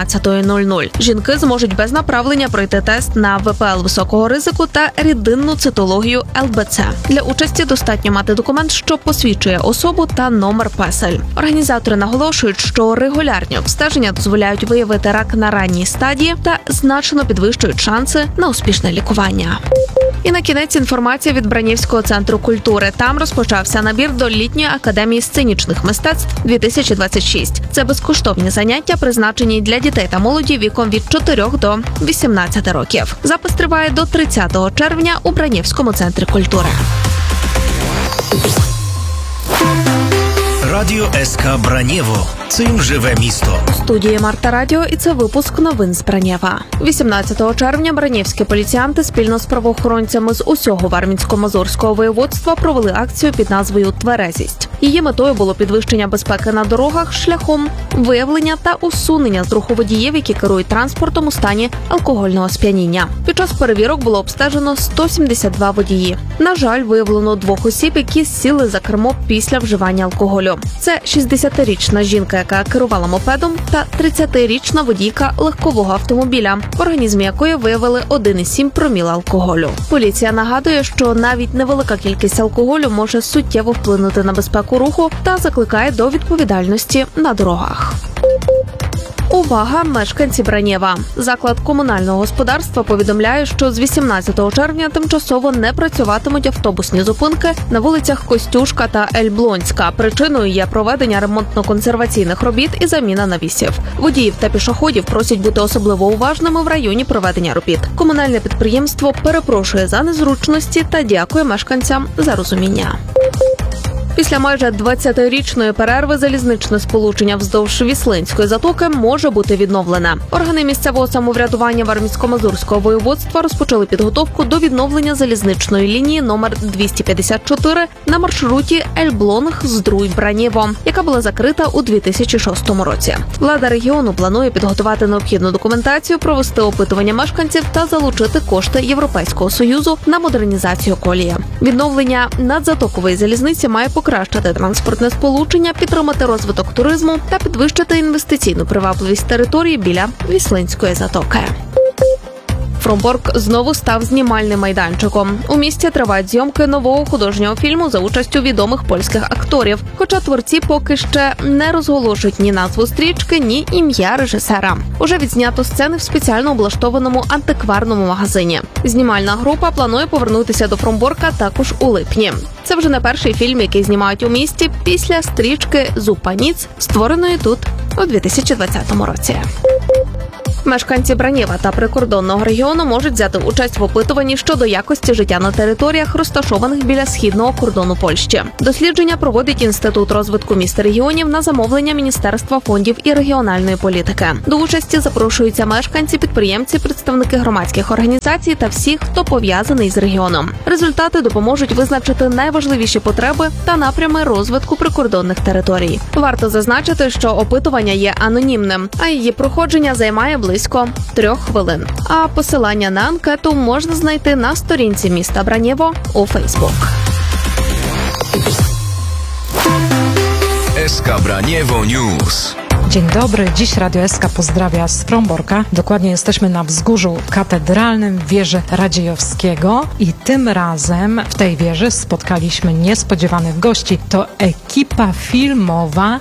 [SPEAKER 10] 13:00. Жінки зможуть без направлення пройти тест на ВПЛ високого ризику та рідинну цитологію ЛБЦ. Для участі достатньо мати документ, що посвідчує особу та номер песель. Організатори наголошують, що регулярні обстеження дозволяють виявити рак на ранній стадії та значно підвищують шанси на успішне лікування. І на кінець інформація від Бранєвського центру культури. Там розпочався набір до літньої академії сценічних мистецтв 2026. Це безкоштовні заняття, призначені для дітей та молоді віком від 4 до 18 років. Запис триває до 30 червня у Бранєвському центрі культури.
[SPEAKER 9] Радіо СК Бранєво. Цим живе місто.
[SPEAKER 10] У студії Марта Радіо і це випуск новин з Бранєва. 18 червня бранєвські поліціянти спільно з правоохоронцями з усього Вармінсько-Мазурського воєводства провели акцію під назвою «Тверезість». Її метою було підвищення безпеки на дорогах шляхом виявлення та усунення з руху водіїв, які керують транспортом у стані алкогольного сп'яніння. Під час перевірок було обстежено 172 водії. На жаль, виявлено 2 осіб, які сіли за кермо після вживання алкоголю. Це 60-річна жінка, яка керувала мопедом, та 30-річна водійка легкового автомобіля, в організмі якої виявили 1,7 проміла алкоголю. Поліція нагадує, що навіть невелика кількість алкоголю може суттєво вплинути на безпеку руху та закликає до відповідальності на дорогах. Увага, мешканці Бранєва! Заклад комунального господарства повідомляє, що з 18 червня тимчасово не працюватимуть автобусні зупинки на вулицях Костюшка та Ельблонська. Причиною є проведення ремонтно-консерваційних робіт і заміна навісів. Водіїв та пішоходів просять бути особливо уважними в районі проведення робіт. Комунальне підприємство перепрошує за незручності та дякує мешканцям за розуміння. Після майже 20-річної перерви залізничне сполучення вздовж Віслинської затоки може бути відновлене. Органи місцевого самоврядування Вармійсько-Мазурського воєводства розпочали підготовку до відновлення залізничної лінії номер 254 на маршруті Ельблонг-Здруй-Бранєво, яка була закрита у 2006 році. Влада регіону планує підготувати необхідну документацію, провести опитування мешканців та залучити кошти Європейського Союзу на модернізацію колії. Відновлення надзатокової залізниці має покращити транспортне сполучення, підтримати розвиток туризму та підвищити інвестиційну привабливість території біля Віслинської затоки. Фромборг знову став знімальним майданчиком. У місті тривають зйомки нового художнього фільму за участю відомих польських акторів, хоча творці поки ще не розголошують ні назву стрічки, ні ім'я режисера. Уже відзнято сцени в спеціально облаштованому антикварному магазині. Знімальна група планує повернутися до Фромборга також у липні. Це вже не перший фільм, який знімають у місті після стрічки «Зупаніц», створеної тут у 2020 році. Мешканці Бранєва та прикордонного регіону можуть взяти участь в опитуванні щодо якості життя на територіях, розташованих біля східного кордону Польщі. Дослідження проводить Інститут розвитку міст і регіонів на замовлення Міністерства фондів і регіональної політики. До участі запрошуються мешканці, підприємці, представники громадських організацій та всі, хто пов'язаний з регіоном. Результати допоможуть визначити найважливіші потреби та напрями розвитку прикордонних територій. Варто зазначити, що опитування є анонімним, а її проходження займає близько 3 хвилин. А посилання на анкету можна знайти на сторінці міста Бранєво у Фейсбук.
[SPEAKER 3] SK Braniewo News.
[SPEAKER 6] Dzień dobry, dziś Radio SK pozdrawia z Fromborka. Dokładnie jesteśmy na wzgórzu katedralnym wieży Radziejowskiego i tym razem w tej wieży spotkaliśmy niespodziewanych gości. To ekipa filmowa,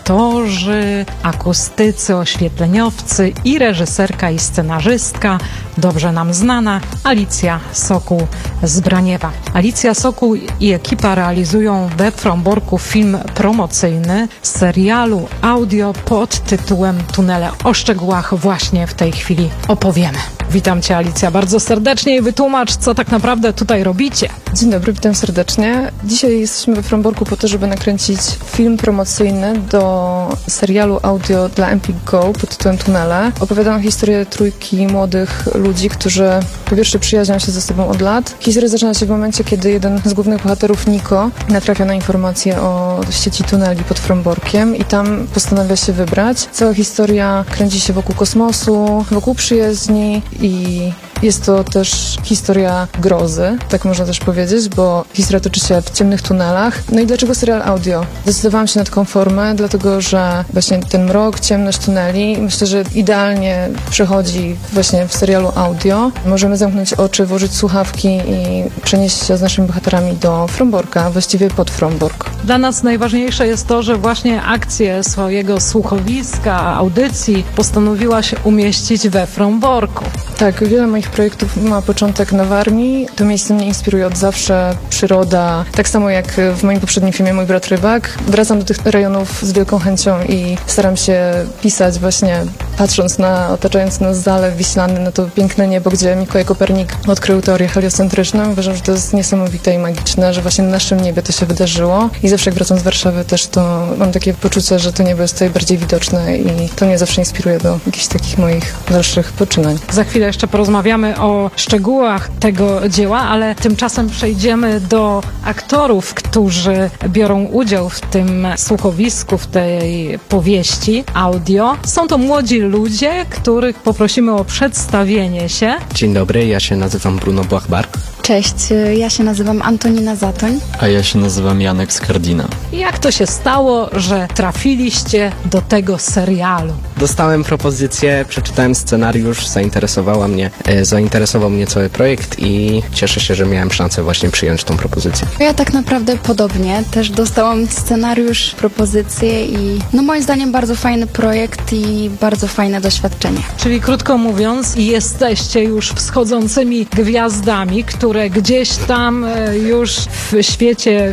[SPEAKER 6] aktorzy, akustycy, oświetleniowcy i reżyserka i scenarzystka, dobrze nam znana, Alicja Sokół z Braniewa. Alicja Sokół i ekipa realizują we Fromborku film promocyjny serialu audio pod tytułem Tunele. O szczegółach właśnie w tej chwili opowiemy. Witam Cię, Alicja, bardzo serdecznie i wytłumacz, co tak naprawdę tutaj robicie.
[SPEAKER 11] Dzień dobry, witam serdecznie. Dzisiaj jesteśmy we Fromborku po to, żeby nakręcić film promocyjny do serialu audio dla Empik Go pod tytułem Tunele. Opowiadam historię trójki młodych ludzi, którzy po pierwsze przyjaźnią się ze sobą od lat. Historia zaczyna się w momencie, kiedy jeden z głównych bohaterów, Niko, natrafia na informacje o sieci tuneli pod Fromborkiem i tam postanawia się wybrać. Cała historia kręci się wokół kosmosu, wokół przyjaźni i jest to też historia grozy, tak można też powiedzieć, bo historia toczy się w ciemnych tunelach. No i dlaczego serial audio? Zdecydowałam się na taką formę, dlatego że właśnie ten mrok, ciemność tuneli myślę, że idealnie przechodzi właśnie w serialu audio. Możemy zamknąć oczy, włożyć słuchawki i przenieść się z naszymi bohaterami do Fromborka, właściwie pod Frombork.
[SPEAKER 6] Dla nas najważniejsze jest to, że właśnie akcję swojego słuchowiska, audycji postanowiłaś umieścić we Fromborku.
[SPEAKER 11] Tak, wiele moich projektów ma początek na Warmii. To miejsce mnie inspiruje od zawsze, przyroda. Tak samo jak w moim poprzednim filmie Mój brat rybak. Wracam do tych rejonów z wielką chęcią i staram się pisać właśnie patrząc na otaczający nas Zalew Wiślany, na to piękne niebo, gdzie Mikołaj Kopernik odkrył teorię heliocentryczną. Uważam, że to jest niesamowite i magiczne, że właśnie na naszym niebie to się wydarzyło. I zawsze jak wracam z Warszawy też to mam takie poczucie, że to niebo jest tutaj bardziej widoczne i to mnie zawsze inspiruje do jakichś takich moich dalszych poczynań.
[SPEAKER 6] Za chwilę jeszcze porozmawiamy o szczegółach tego dzieła, ale tymczasem przejdziemy do aktorów, którzy biorą udział w tym słuchowisku, w tej powieści audio. Są to młodzi ludzie, których poprosimy o przedstawienie się.
[SPEAKER 12] Dzień dobry, ja się nazywam Bruno Błachbar.
[SPEAKER 13] Cześć, ja się nazywam Antonina Zatoń.
[SPEAKER 12] A ja się nazywam Janek Skardina.
[SPEAKER 6] Jak to się stało, że trafiliście do tego serialu?
[SPEAKER 12] Dostałem propozycję, przeczytałem scenariusz, zainteresował mnie cały projekt i cieszę się, że miałem szansę właśnie przyjąć tą propozycję.
[SPEAKER 13] Ja tak naprawdę podobnie, też dostałam scenariusz, propozycję i moim zdaniem bardzo fajny projekt i bardzo fajne doświadczenie.
[SPEAKER 6] Czyli krótko mówiąc, jesteście już wschodzącymi gwiazdami, które gdzieś tam już w świecie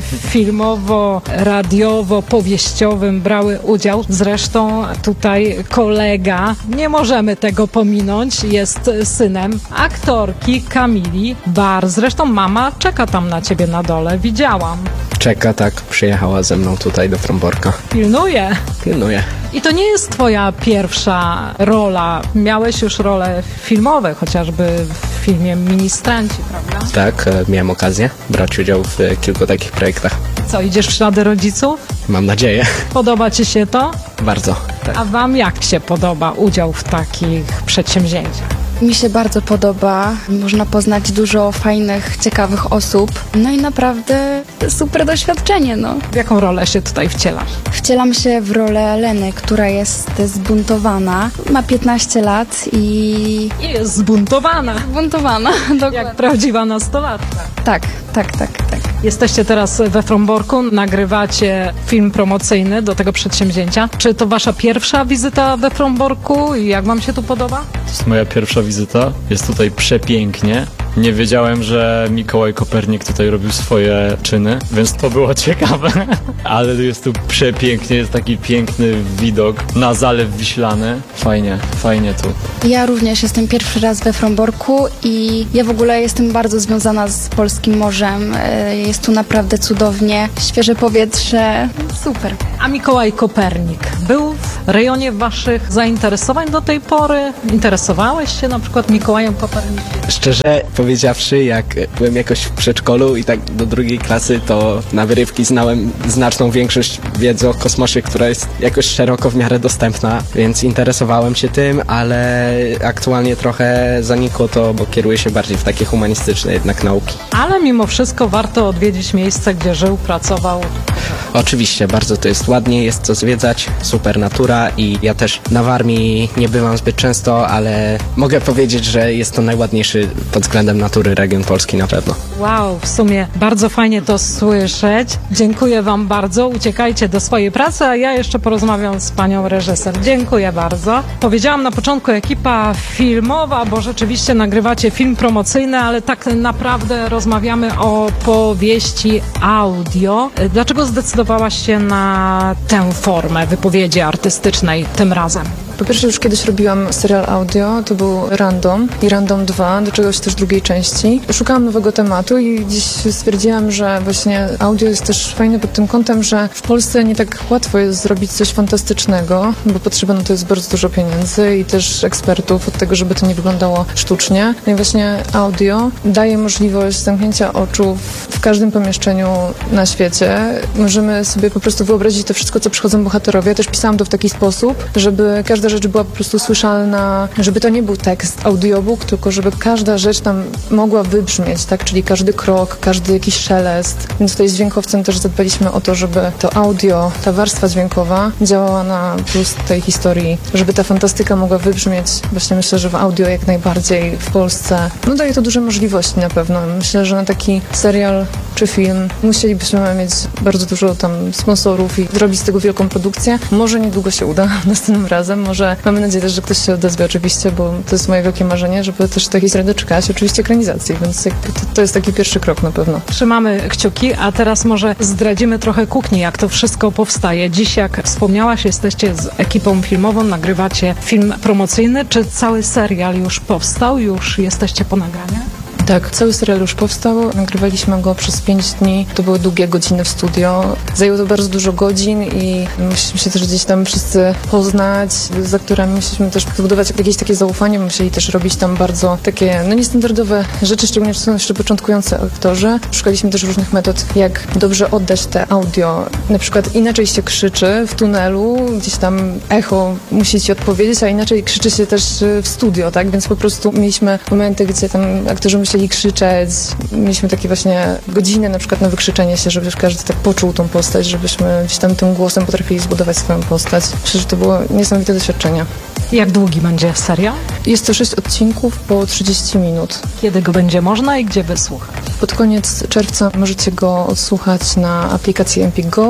[SPEAKER 6] filmowo-radiowo-powieściowym brały udział. Zresztą tutaj kolega, nie możemy tego pominąć, jest synem aktorki Kamili Bar. Zresztą mama czeka tam na ciebie na dole, widziałam.
[SPEAKER 12] Czeka, tak, przyjechała ze mną tutaj do Fromborka.
[SPEAKER 6] Pilnuje.
[SPEAKER 12] Pilnuję.
[SPEAKER 6] I to nie jest twoja pierwsza rola. Miałeś już role filmowe, chociażby w filmie Ministranci, prawda?
[SPEAKER 12] Tak, miałem okazję brać udział w kilku takich projektach.
[SPEAKER 6] Co, idziesz w ślady rodziców?
[SPEAKER 12] Mam nadzieję.
[SPEAKER 6] Podoba ci się to?
[SPEAKER 12] Bardzo. Tak.
[SPEAKER 6] A wam jak się podoba udział w takich przedsięwzięciach?
[SPEAKER 13] Mi się bardzo podoba. Można poznać dużo fajnych, ciekawych osób. No i naprawdę super doświadczenie, no.
[SPEAKER 6] W jaką rolę się tutaj wcielasz?
[SPEAKER 13] Wcielam się w rolę Leny, która jest zbuntowana. Ma 15 lat i...
[SPEAKER 6] Jest zbuntowana.
[SPEAKER 13] Zbuntowana, dokładnie.
[SPEAKER 6] Jak prawdziwa nastolatka.
[SPEAKER 13] Tak.
[SPEAKER 6] Jesteście teraz we Fromborku, nagrywacie film promocyjny do tego przedsięwzięcia. Czy to wasza pierwsza wizyta we Fromborku i jak wam się tu podoba?
[SPEAKER 14] To jest moja pierwsza wizyta. Jest tutaj przepięknie. Nie wiedziałem, że Mikołaj Kopernik tutaj robił swoje czyny, więc to było ciekawe. Ale jest tu przepięknie, jest taki piękny widok na Zalew Wiślany. Fajnie tu.
[SPEAKER 13] Ja również jestem pierwszy raz we Fromborku i ja w ogóle jestem bardzo związana z polskim morzem. Jest tu naprawdę cudownie, świeże powietrze, super.
[SPEAKER 6] A Mikołaj Kopernik był w rejonie waszych zainteresowań do tej pory? Interesowałeś się na przykład Mikołajem Kopernikiem?
[SPEAKER 12] Szczerze powiedziawszy, jak byłem jakoś w przedszkolu i tak do 2. klasy, to na wyrywki znałem znaczną większość wiedzy o kosmosie, która jest jakoś szeroko w miarę dostępna, więc interesowałem się tym, ale aktualnie trochę zanikło to, bo kieruję się bardziej w takie humanistyczne jednak nauki.
[SPEAKER 6] Ale mimo wszystko warto odwiedzić miejsce, gdzie żył, pracował.
[SPEAKER 12] Oczywiście, bardzo to jest ładnie, jest co zwiedzać, super natura i ja też na Warmii nie bywam zbyt często, ale mogę powiedzieć, że jest to najładniejszy pod względem natury region Polski na pewno.
[SPEAKER 6] Wow, w sumie bardzo fajnie to słyszeć. Dziękuję wam bardzo, uciekajcie do swojej pracy, a ja jeszcze porozmawiam z panią reżyser. Dziękuję bardzo. Powiedziałam na początku ekipa filmowa, bo rzeczywiście nagrywacie film promocyjny, ale tak naprawdę rozmawiamy o powieści audio. Dlaczego zdecydowałaś się na tę formę wypowiedzi artystycznej tym razem?
[SPEAKER 11] Po pierwsze, już kiedyś robiłam serial audio, to był Random i Random 2, do czegoś też drugiej części. Szukałam nowego tematu i gdzieś stwierdziłam, że właśnie audio jest też fajne pod tym kątem, że w Polsce nie tak łatwo jest zrobić coś fantastycznego, bo potrzeba na to jest bardzo dużo pieniędzy i też ekspertów od tego, żeby to nie wyglądało sztucznie. No i właśnie audio daje możliwość zamknięcia oczu w każdym pomieszczeniu na świecie. Możemy sobie po prostu wyobrazić to wszystko, co przychodzą bohaterowie. Ja też pisałam to w taki sposób, żeby każda rzecz była po prostu słyszalna, żeby to nie był tekst, audiobook, tylko żeby każda rzecz tam mogła wybrzmieć, tak? Czyli każdy krok, każdy jakiś szelest. Więc tutaj z dźwiękowcem też zadbaliśmy o to, żeby to audio, ta warstwa dźwiękowa działała na plus tej historii, żeby ta fantastyka mogła wybrzmieć. Właśnie myślę, że w audio jak najbardziej w Polsce. No daje to duże możliwości na pewno. Myślę, że na taki serial czy film musielibyśmy mieć bardzo dużo tam sponsorów i zrobić z tego wielką produkcję. Może niedługo się uda następnym razem. Może mamy nadzieję też, że ktoś się odezwie oczywiście, bo to jest moje wielkie marzenie, żeby też takiej historii doczekać. Oczywiście ekranizacji, więc jakby to jest taki pierwszy krok na pewno.
[SPEAKER 6] Trzymamy kciuki, a teraz może zdradzimy trochę kuchni, jak to wszystko powstaje. Dziś, jak wspomniałaś, jesteście z ekipą filmową, nagrywacie film promocyjny. Czy cały serial już powstał? Już jesteście po nagraniu?
[SPEAKER 11] Tak, cały serial już powstał. Nagrywaliśmy go przez 5 dni. To były długie godziny w studio. Zajęło to bardzo dużo godzin i musieliśmy się też gdzieś tam wszyscy poznać, z aktorami musieliśmy też zbudować jakieś takie zaufanie. Musieli też robić tam bardzo takie, niestandardowe rzeczy, szczególnie, że są jeszcze początkujący aktorzy. Szukaliśmy też różnych metod, jak dobrze oddać te audio. Na przykład inaczej się krzyczy w tunelu, gdzieś tam echo musi ci odpowiedzieć, a inaczej krzyczy się też w studio, tak? Więc po prostu mieliśmy momenty, gdzie tam aktorzy musieli krzyczeć. Mieliśmy takie właśnie godziny na przykład na wykrzyczenie się, żeby każdy tak poczuł tą postać, żebyśmy gdzieś tam tym głosem potrafili zbudować swoją postać. Myślę, że to było niesamowite doświadczenie.
[SPEAKER 6] Jak długi będzie serial?
[SPEAKER 11] Jest to 6 odcinków po 30 minut.
[SPEAKER 6] Kiedy go będzie można i gdzie wysłuchać?
[SPEAKER 11] Pod koniec czerwca możecie go odsłuchać na aplikacji Empik Go.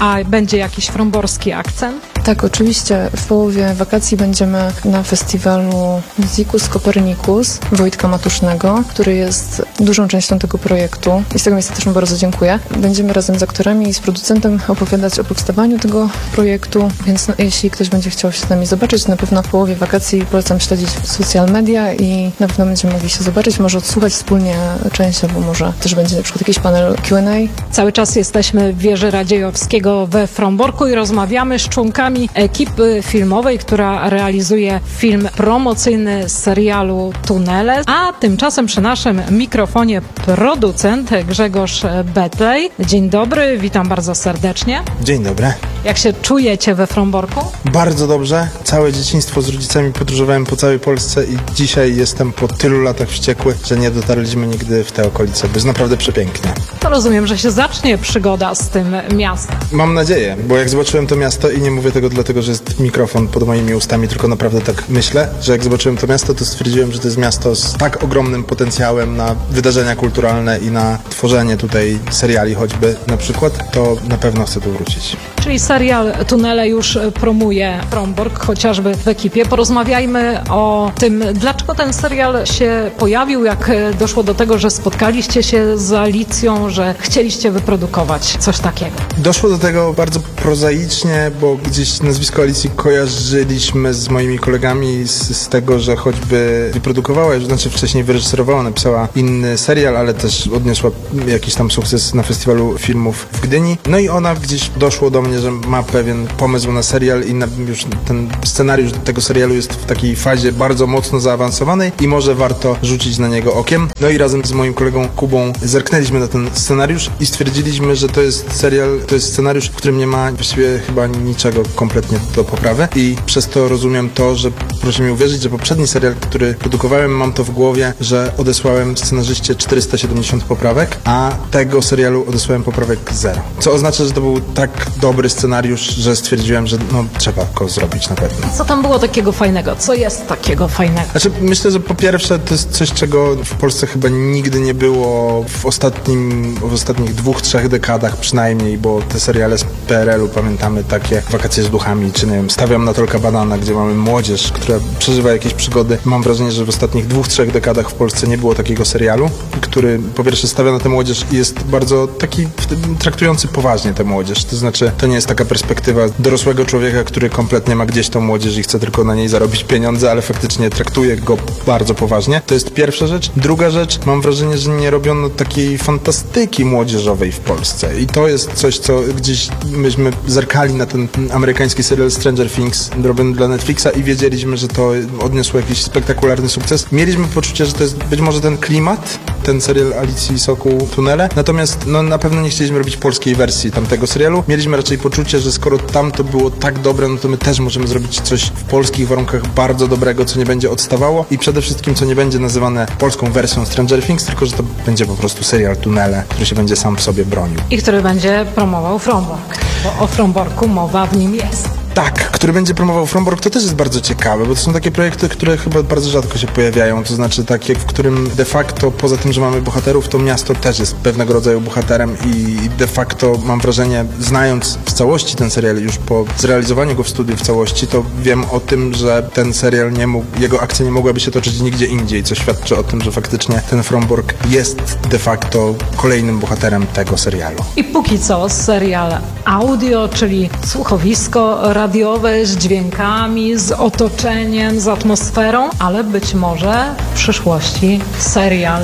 [SPEAKER 6] A będzie jakiś fromborski akcent?
[SPEAKER 11] Tak, oczywiście. W połowie wakacji będziemy na festiwalu Musicus Copernicus Wojtka Matusznego, który jest dużą częścią tego projektu i z tego miejsca też mu bardzo dziękuję. Będziemy razem z aktorami i z producentem opowiadać o powstawaniu tego projektu, więc jeśli ktoś będzie chciał się z nami zobaczyć, na pewno w połowie wakacji polecam śledzić social media i na pewno będziemy mogli się zobaczyć, może odsłuchać wspólnie część, albo może też będzie na przykład jakiś panel Q&A.
[SPEAKER 6] Cały czas jesteśmy w wieży Radziejowskiego we Fromborku i rozmawiamy z członkami ekipy filmowej, która realizuje film promocyjny serialu Tunele, a tymczasem przy naszym mikrofonie producent Grzegorz Betlej. Dzień dobry, witam bardzo serdecznie.
[SPEAKER 15] Dzień dobry.
[SPEAKER 6] Jak się czujecie we Fromborku?
[SPEAKER 15] Bardzo dobrze. Całe dzieciństwo z rodzicami podróżowałem po całej Polsce i dzisiaj jestem po tylu latach wściekły, że nie dotarliśmy nigdy w te okolice, bo jest naprawdę przepięknie.
[SPEAKER 6] To rozumiem, że się zacznie przygoda z tym miastem.
[SPEAKER 15] Mam nadzieję, bo jak zobaczyłem to miasto i nie mówię tego dlatego, że jest mikrofon pod moimi ustami, tylko naprawdę tak myślę, że jak zobaczyłem to miasto, to stwierdziłem, że to jest miasto z tak ogromnym potencjałem na wydarzenia kulturalne i na tworzenie tutaj seriali choćby na przykład, to na pewno chcę tu wrócić.
[SPEAKER 6] Czyli serial Tunele już promuje Frombork, chociażby w ekipie. Porozmawiajmy o tym, dlaczego ten serial się pojawił, jak doszło do tego, że spotkaliście się z Alicją, że chcieliście wyprodukować coś takiego.
[SPEAKER 15] Doszło do tego bardzo prozaicznie, bo gdzieś nazwisko Alicji kojarzyliśmy z moimi kolegami z tego, że choćby wyprodukowała, znaczy wcześniej wyreżyserowała, napisała inny serial, ale też odniosła jakiś tam sukces na festiwalu filmów w Gdyni. No i ona gdzieś doszło do mnie, że ma pewien pomysł na serial i już ten scenariusz tego serialu jest w takiej fazie bardzo mocno zaawansowanej i może warto rzucić na niego okiem. No i razem z moim kolegą Kubą zerknęliśmy na ten scenariusz i stwierdziliśmy, że to jest serial, to jest scenariusz, w którym nie ma właściwie chyba niczego kompletnie do poprawy i przez to rozumiem to, że proszę mi uwierzyć, że poprzedni serial, który produkowałem, mam to w głowie, że odesłałem scenarzyście 470 poprawek, a tego serialu odesłałem poprawek 0. Co oznacza, że to był tak dobry scenariusz, że stwierdziłem, że trzeba go zrobić na pewno.
[SPEAKER 6] Co tam było takiego fajnego? Co jest takiego fajnego?
[SPEAKER 15] Znaczy, myślę, że po pierwsze to jest coś, czego w Polsce chyba nigdy nie było w ostatnich 2-3 dekadach przynajmniej, bo te seriale z PRL-u pamiętamy, takie Wakacje z duchami, czy nie wiem, Stawiam na Tolka Banana, gdzie mamy młodzież, która przeżywa jakieś przygody. Mam wrażenie, że w ostatnich 2-3 dekadach w Polsce nie było takiego serialu, który po pierwsze stawia na tę młodzież i jest bardzo taki traktujący poważnie tę młodzież. To znaczy, to nie jest taka perspektywa dorosłego człowieka, który kompletnie ma gdzieś tą młodzież i chce tylko na niej zarobić pieniądze, ale faktycznie traktuje go bardzo poważnie. To jest pierwsza rzecz. Druga rzecz, mam wrażenie, że nie robiono takiej fantastyki młodzieżowej w Polsce i to jest coś, co gdzieś myśmy zerkali na ten amerykański serial Stranger Things robiony dla Netflixa i wiedzieliśmy, że to odniosło jakiś spektakularny sukces. Mieliśmy poczucie, że to jest być może ten klimat, ten serial Alicji Sokół Tunele, natomiast na pewno nie chcieliśmy robić polskiej wersji tamtego serialu. Mieliśmy raczej poczucie, że skoro tam to było tak dobre, no to my też możemy zrobić coś w polskich warunkach bardzo dobrego, co nie będzie odstawało i przede wszystkim, co nie będzie nazywane polską wersją Stranger Things, tylko że to będzie po prostu serial Tunele, który się będzie sam w sobie bronił.
[SPEAKER 6] I który będzie promował Frombork, bo o Fromborku mowa w nim jest.
[SPEAKER 15] Tak, który będzie promował Frombork, to też jest bardzo ciekawe, bo to są takie projekty, które chyba bardzo rzadko się pojawiają, to znaczy takie, w którym de facto poza tym, że mamy bohaterów, to miasto też jest pewnego rodzaju bohaterem i de facto mam wrażenie, znając w całości ten serial już po zrealizowaniu go w studiu w całości, to wiem o tym, że ten serial jego akcja nie mogłaby się toczyć nigdzie indziej, co świadczy o tym, że faktycznie ten Frombork jest de facto kolejnym bohaterem tego serialu.
[SPEAKER 6] I póki co serial audio, czyli słuchowisko radiowe z dźwiękami, z otoczeniem, z atmosferą, ale być może w przyszłości serial.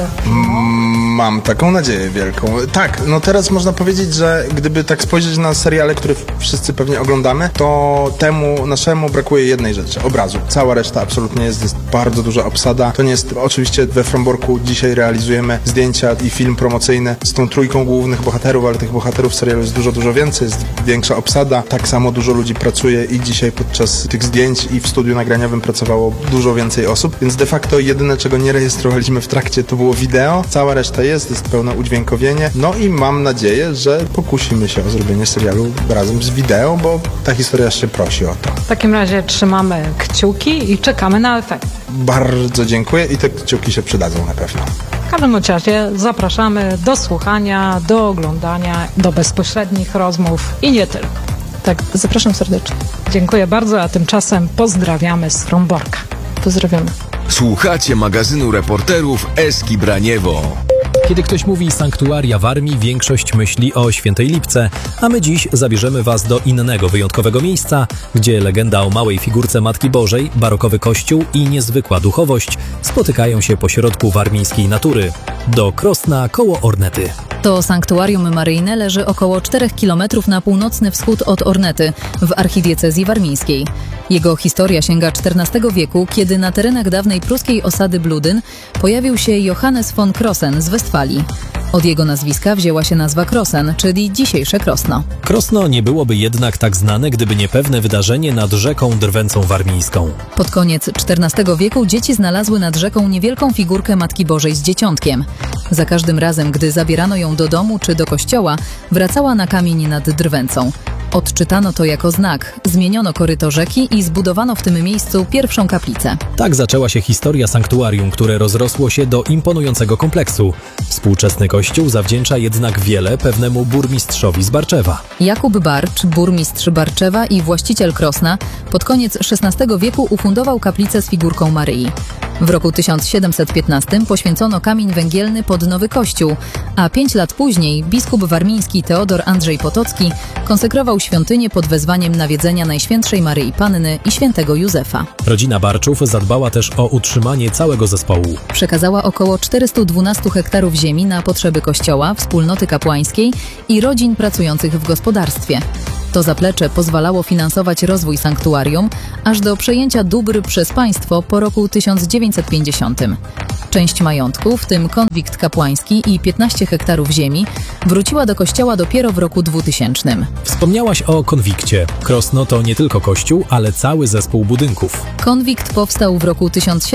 [SPEAKER 15] Mam taką nadzieję wielką. Tak, teraz można powiedzieć, że gdyby tak spojrzeć na seriale, które wszyscy pewnie oglądamy, to temu naszemu brakuje jednej rzeczy, obrazu. Cała reszta absolutnie jest bardzo duża obsada. To nie jest, oczywiście we Fromborku dzisiaj realizujemy zdjęcia i film promocyjny z tą trójką głównych bohaterów, ale tych bohaterów w serialu jest dużo więcej, jest większa obsada. Tak samo dużo ludzi pracuje i dzisiaj podczas tych zdjęć i w studiu nagraniowym pracowało dużo więcej osób, więc de facto jedyne, czego nie rejestrowaliśmy w trakcie, to było wideo. Cała reszta jest pełne udźwiękowienie. No i mam nadzieję, że pokusimy się o zrobienie serialu razem z wideo, bo ta historia się prosi o to.
[SPEAKER 6] W takim razie trzymamy kciuki i czekamy na efekt.
[SPEAKER 15] Bardzo dziękuję i te kciuki się przydadzą na pewno.
[SPEAKER 6] W każdym razie zapraszamy do słuchania, do oglądania, do bezpośrednich rozmów i nie tylko.
[SPEAKER 11] Tak, zapraszam serdecznie.
[SPEAKER 6] Dziękuję bardzo, a tymczasem pozdrawiamy z Fromborka.
[SPEAKER 11] Pozdrawiamy.
[SPEAKER 3] Słuchacie magazynu reporterów Eski Braniewo.
[SPEAKER 5] Kiedy ktoś mówi sanktuaria w Armii, większość myśli o Świętej Lipce, a my dziś zabierzemy Was do innego wyjątkowego miejsca, gdzie legenda o małej figurce Matki Bożej, barokowy kościół i niezwykła duchowość spotykają się pośrodku warmińskiej natury. Do Krosna koło Ornety.
[SPEAKER 4] To sanktuarium maryjne leży około 4 km na północny wschód od Ornety, w archidiecezji warmińskiej. Jego historia sięga XIV wieku, kiedy na terenach dawnej pruskiej osady Bludyn pojawił się Johannes von Krossen z Westfalii. Od jego nazwiska wzięła się nazwa Krossen, czyli dzisiejsze Krosno.
[SPEAKER 5] Krosno nie byłoby jednak tak znane, gdyby nie pewne wydarzenie nad rzeką Drwęcą Warmińską.
[SPEAKER 4] Pod koniec XIV wieku dzieci znalazły nad rzeką niewielką figurkę Matki Bożej z dzieciątkiem. Za każdym razem, gdy zabierano ją do domu czy do kościoła, wracała na kamień nad Drwęcą. Odczytano to jako znak, zmieniono koryto rzeki i zbudowano w tym miejscu pierwszą kaplicę.
[SPEAKER 5] Tak zaczęła się historia sanktuarium, które rozrosło się do imponującego kompleksu. Współczesny kościół zawdzięcza jednak wiele pewnemu burmistrzowi z Barczewa.
[SPEAKER 4] Jakub Barcz, burmistrz Barczewa i właściciel Krosna, pod koniec XVI wieku ufundował kaplicę z figurką Maryi. W roku 1715 poświęcono kamień węgielny pod nowy kościół, a 5 lat później biskup warmiński Teodor Andrzej Potocki konsekrował świątynię pod wezwaniem nawiedzenia Najświętszej Maryi Panny i świętego Józefa.
[SPEAKER 5] Rodzina Barczów zadbała też o utrzymanie całego zespołu.
[SPEAKER 4] Przekazała około 412 hektarów ziemi na potrzeby kościoła, wspólnoty kapłańskiej i rodzin pracujących w gospodarstwie. To zaplecze pozwalało finansować rozwój sanktuarium aż do przejęcia dóbr przez państwo po roku 1950. Część majątku, w tym konwikt kapłański i 15 hektarów ziemi, wróciła do kościoła dopiero w roku 2000.
[SPEAKER 5] Wspomniałaś o konwikcie. Krosno to nie tylko kościół, ale cały zespół budynków.
[SPEAKER 4] Konwikt powstał w roku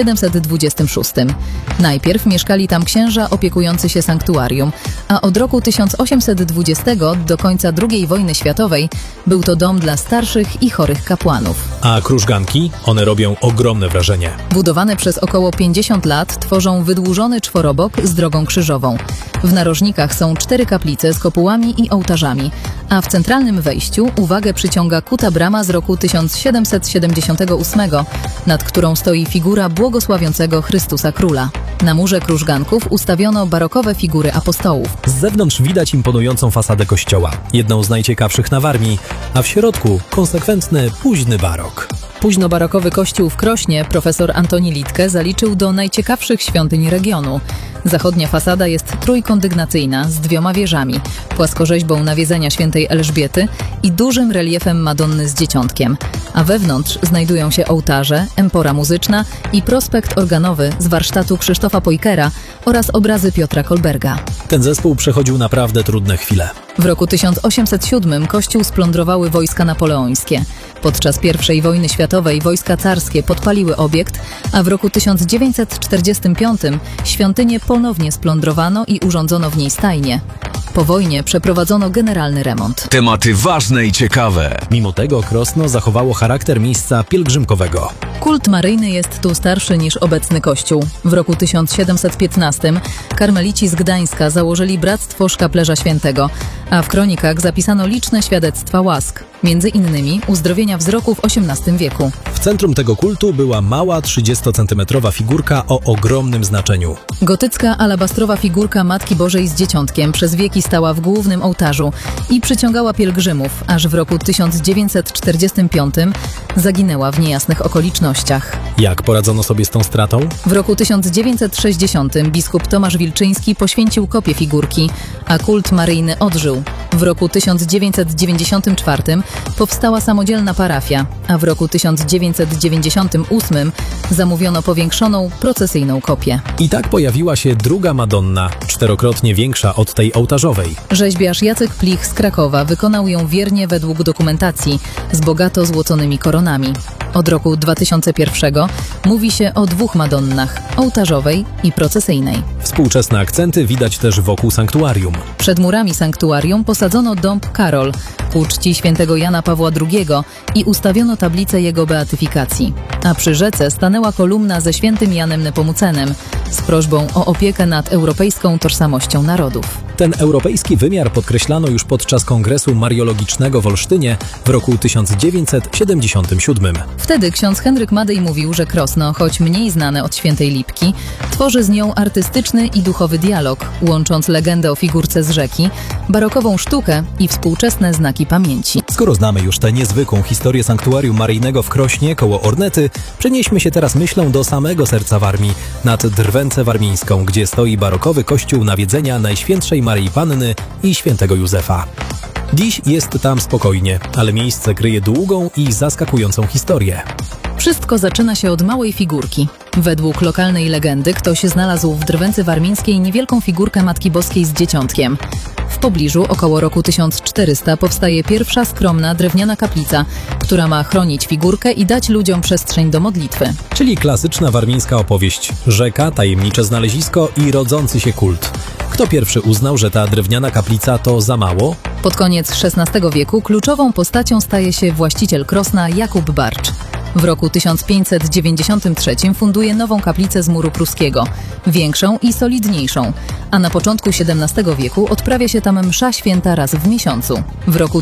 [SPEAKER 4] 1726. Najpierw mieszkali tam księża opiekujący się sanktuarium, a od roku 1820 do końca II wojny światowej był to dom dla starszych i chorych kapłanów.
[SPEAKER 5] A krużganki? One robią ogromne wrażenie.
[SPEAKER 4] Budowane przez około 50 lat tworzą wydłużony czworobok z drogą krzyżową. W narożnikach są 4 kaplice z kopułami i ołtarzami, a w centralnym wejściu uwagę przyciąga kuta brama z roku 1778, nad którą stoi figura błogosławiącego Chrystusa Króla. Na murze krużganków ustawiono barokowe figury apostołów.
[SPEAKER 5] Z zewnątrz widać imponującą fasadę kościoła, jedną z najciekawszych na Warmii, a w środku konsekwentny, późny barok.
[SPEAKER 4] Późnobarokowy kościół w Krośnie profesor Antoni Litke zaliczył do najciekawszych świątyń regionu. Zachodnia fasada jest trójkondygnacyjna z 2 wieżami, płaskorzeźbą nawiedzenia świętej Elżbiety i dużym reliefem Madonny z Dzieciątkiem, a wewnątrz znajdują się ołtarze, empora muzyczna i prospekt organowy z warsztatu Krzysztofa Pojkera oraz obrazy Piotra Kolberga.
[SPEAKER 5] Ten zespół przechodził naprawdę trudne chwile.
[SPEAKER 4] W roku 1807 kościół splądrowały wojska napoleońskie. Podczas I wojny światowej wojska carskie podpaliły obiekt, a w roku 1945 świątynię ponownie splądrowano i urządzono w niej stajnię. Po wojnie przeprowadzono generalny remont.
[SPEAKER 3] Tematy ważne i ciekawe.
[SPEAKER 5] Mimo tego Krosno zachowało charakter miejsca pielgrzymkowego.
[SPEAKER 4] Kult maryjny jest tu starszy niż obecny kościół. W roku 1715 karmelici z Gdańska założyli Bractwo Szkaplerza Świętego, a w kronikach zapisano liczne świadectwa łask, między innymi uzdrowienia wzroku w XVIII wieku.
[SPEAKER 5] W centrum tego kultu była mała 30-centymetrowa figurka o ogromnym znaczeniu.
[SPEAKER 4] Gotycka alabastrowa figurka Matki Bożej z Dzieciątkiem przez wieki stała w głównym ołtarzu i przyciągała pielgrzymów, aż w roku 1945 zaginęła w niejasnych okolicznościach.
[SPEAKER 5] Jak poradzono sobie z tą stratą?
[SPEAKER 4] W roku 1960 biskup Tomasz Wilczyński poświęcił kopię figurki, a kult maryjny odżył. W roku 1994 powstała samodzielna parafia, a w roku 1998 zamówiono powiększoną, procesyjną kopię.
[SPEAKER 5] I tak pojawiła się druga Madonna, 4-krotnie większa od tej ołtarzowej.
[SPEAKER 4] Rzeźbiarz Jacek Plich z Krakowa wykonał ją wiernie według dokumentacji, z bogato złoconymi koronami. Od roku 2001 mówi się o dwóch Madonnach, ołtarzowej i procesyjnej.
[SPEAKER 5] Współczesne akcenty widać też wokół sanktuarium.
[SPEAKER 4] Przed murami sanktuarium posadzono dąb Karol ku czci świętego Jana Pawła II i ustawiono tablicę jego beatyfikacji. A przy rzece stanęła kolumna ze świętym Janem Nepomucenem z prośbą o opiekę nad europejską tożsamością narodów.
[SPEAKER 5] Ten europejski wymiar podkreślano już podczas Kongresu Mariologicznego w Olsztynie w roku 1977.
[SPEAKER 4] Wtedy ksiądz Henryk Madej mówił, że Krosno, choć mniej znane od Świętej Lipki, tworzy z nią artystyczny i duchowy dialog, łącząc legendę o figurce z rzeki, barokową sztukę i współczesne znaki pamięci.
[SPEAKER 5] Skoro znamy już tę niezwykłą historię sanktuarium maryjnego w Krośnie koło Ornety, przenieśmy się teraz myślą do samego serca Warmii, nad Drwęcę Warmińską, gdzie stoi barokowy kościół nawiedzenia Najświętszej Maryi Panny i świętego Józefa. Dziś jest tam spokojnie, ale miejsce kryje długą i zaskakującą historię.
[SPEAKER 4] Wszystko zaczyna się od małej figurki. Według lokalnej legendy ktoś znalazł w Drwęcy Warmińskiej niewielką figurkę Matki Boskiej z dzieciątkiem. W pobliżu, około roku 1400, powstaje pierwsza skromna drewniana kaplica, która ma chronić figurkę i dać ludziom przestrzeń do modlitwy.
[SPEAKER 5] Czyli klasyczna warmińska opowieść. Rzeka, tajemnicze znalezisko i rodzący się kult. Kto pierwszy uznał, że ta drewniana kaplica to za mało?
[SPEAKER 4] Pod koniec XVI wieku kluczową postacią staje się właściciel Krosna Jakub Barcz. W roku 1593 funduje nową kaplicę z muru pruskiego, większą i solidniejszą, a na początku XVII wieku odprawia się tam msza święta raz w miesiącu. W roku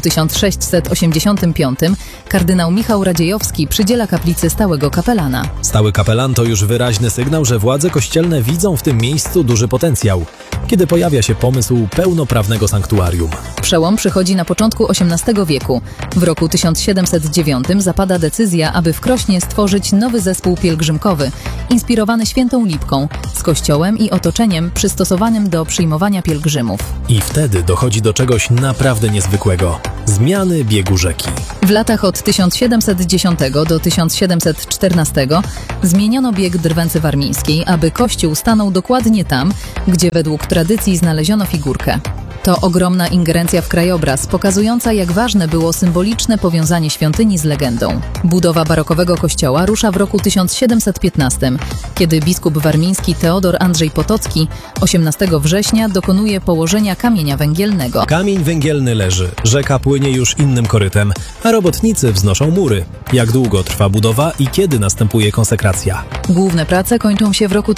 [SPEAKER 4] 1685 kardynał Michał Radziejowski przydziela kaplicy stałego kapelana.
[SPEAKER 5] Stały kapelan to już wyraźny sygnał, że władze kościelne widzą w tym miejscu duży potencjał, kiedy pojawia się pomysł pełnoprawnego sanktuarium.
[SPEAKER 4] Przełom przychodzi na początku XVIII wieku. W roku 1709 zapada decyzja, aby w Krośnie stworzyć nowy zespół pielgrzymkowy, inspirowany Świętą Lipką, z kościołem i otoczeniem przystosowanym do przyjmowania pielgrzymów.
[SPEAKER 5] I wtedy dochodzi do czegoś naprawdę niezwykłego – zmiany biegu rzeki.
[SPEAKER 4] W latach od 1710 do 1714 zmieniono bieg Drwęcy Warmińskiej, aby kościół stanął dokładnie tam, gdzie według tradycji znaleziono figurkę. To ogromna ingerencja w krajobraz, pokazująca, jak ważne było symboliczne powiązanie świątyni z legendą. Budowa barokowego kościoła rusza w roku 1715, kiedy biskup warmiński Teodor Andrzej Potocki 18 września dokonuje położenia kamienia węgielnego.
[SPEAKER 5] Kamień węgielny leży, rzeka płynie już innym korytem, a robotnicy wznoszą mury. Jak długo trwa budowa i kiedy następuje konsekracja?
[SPEAKER 4] Główne prace kończą się w roku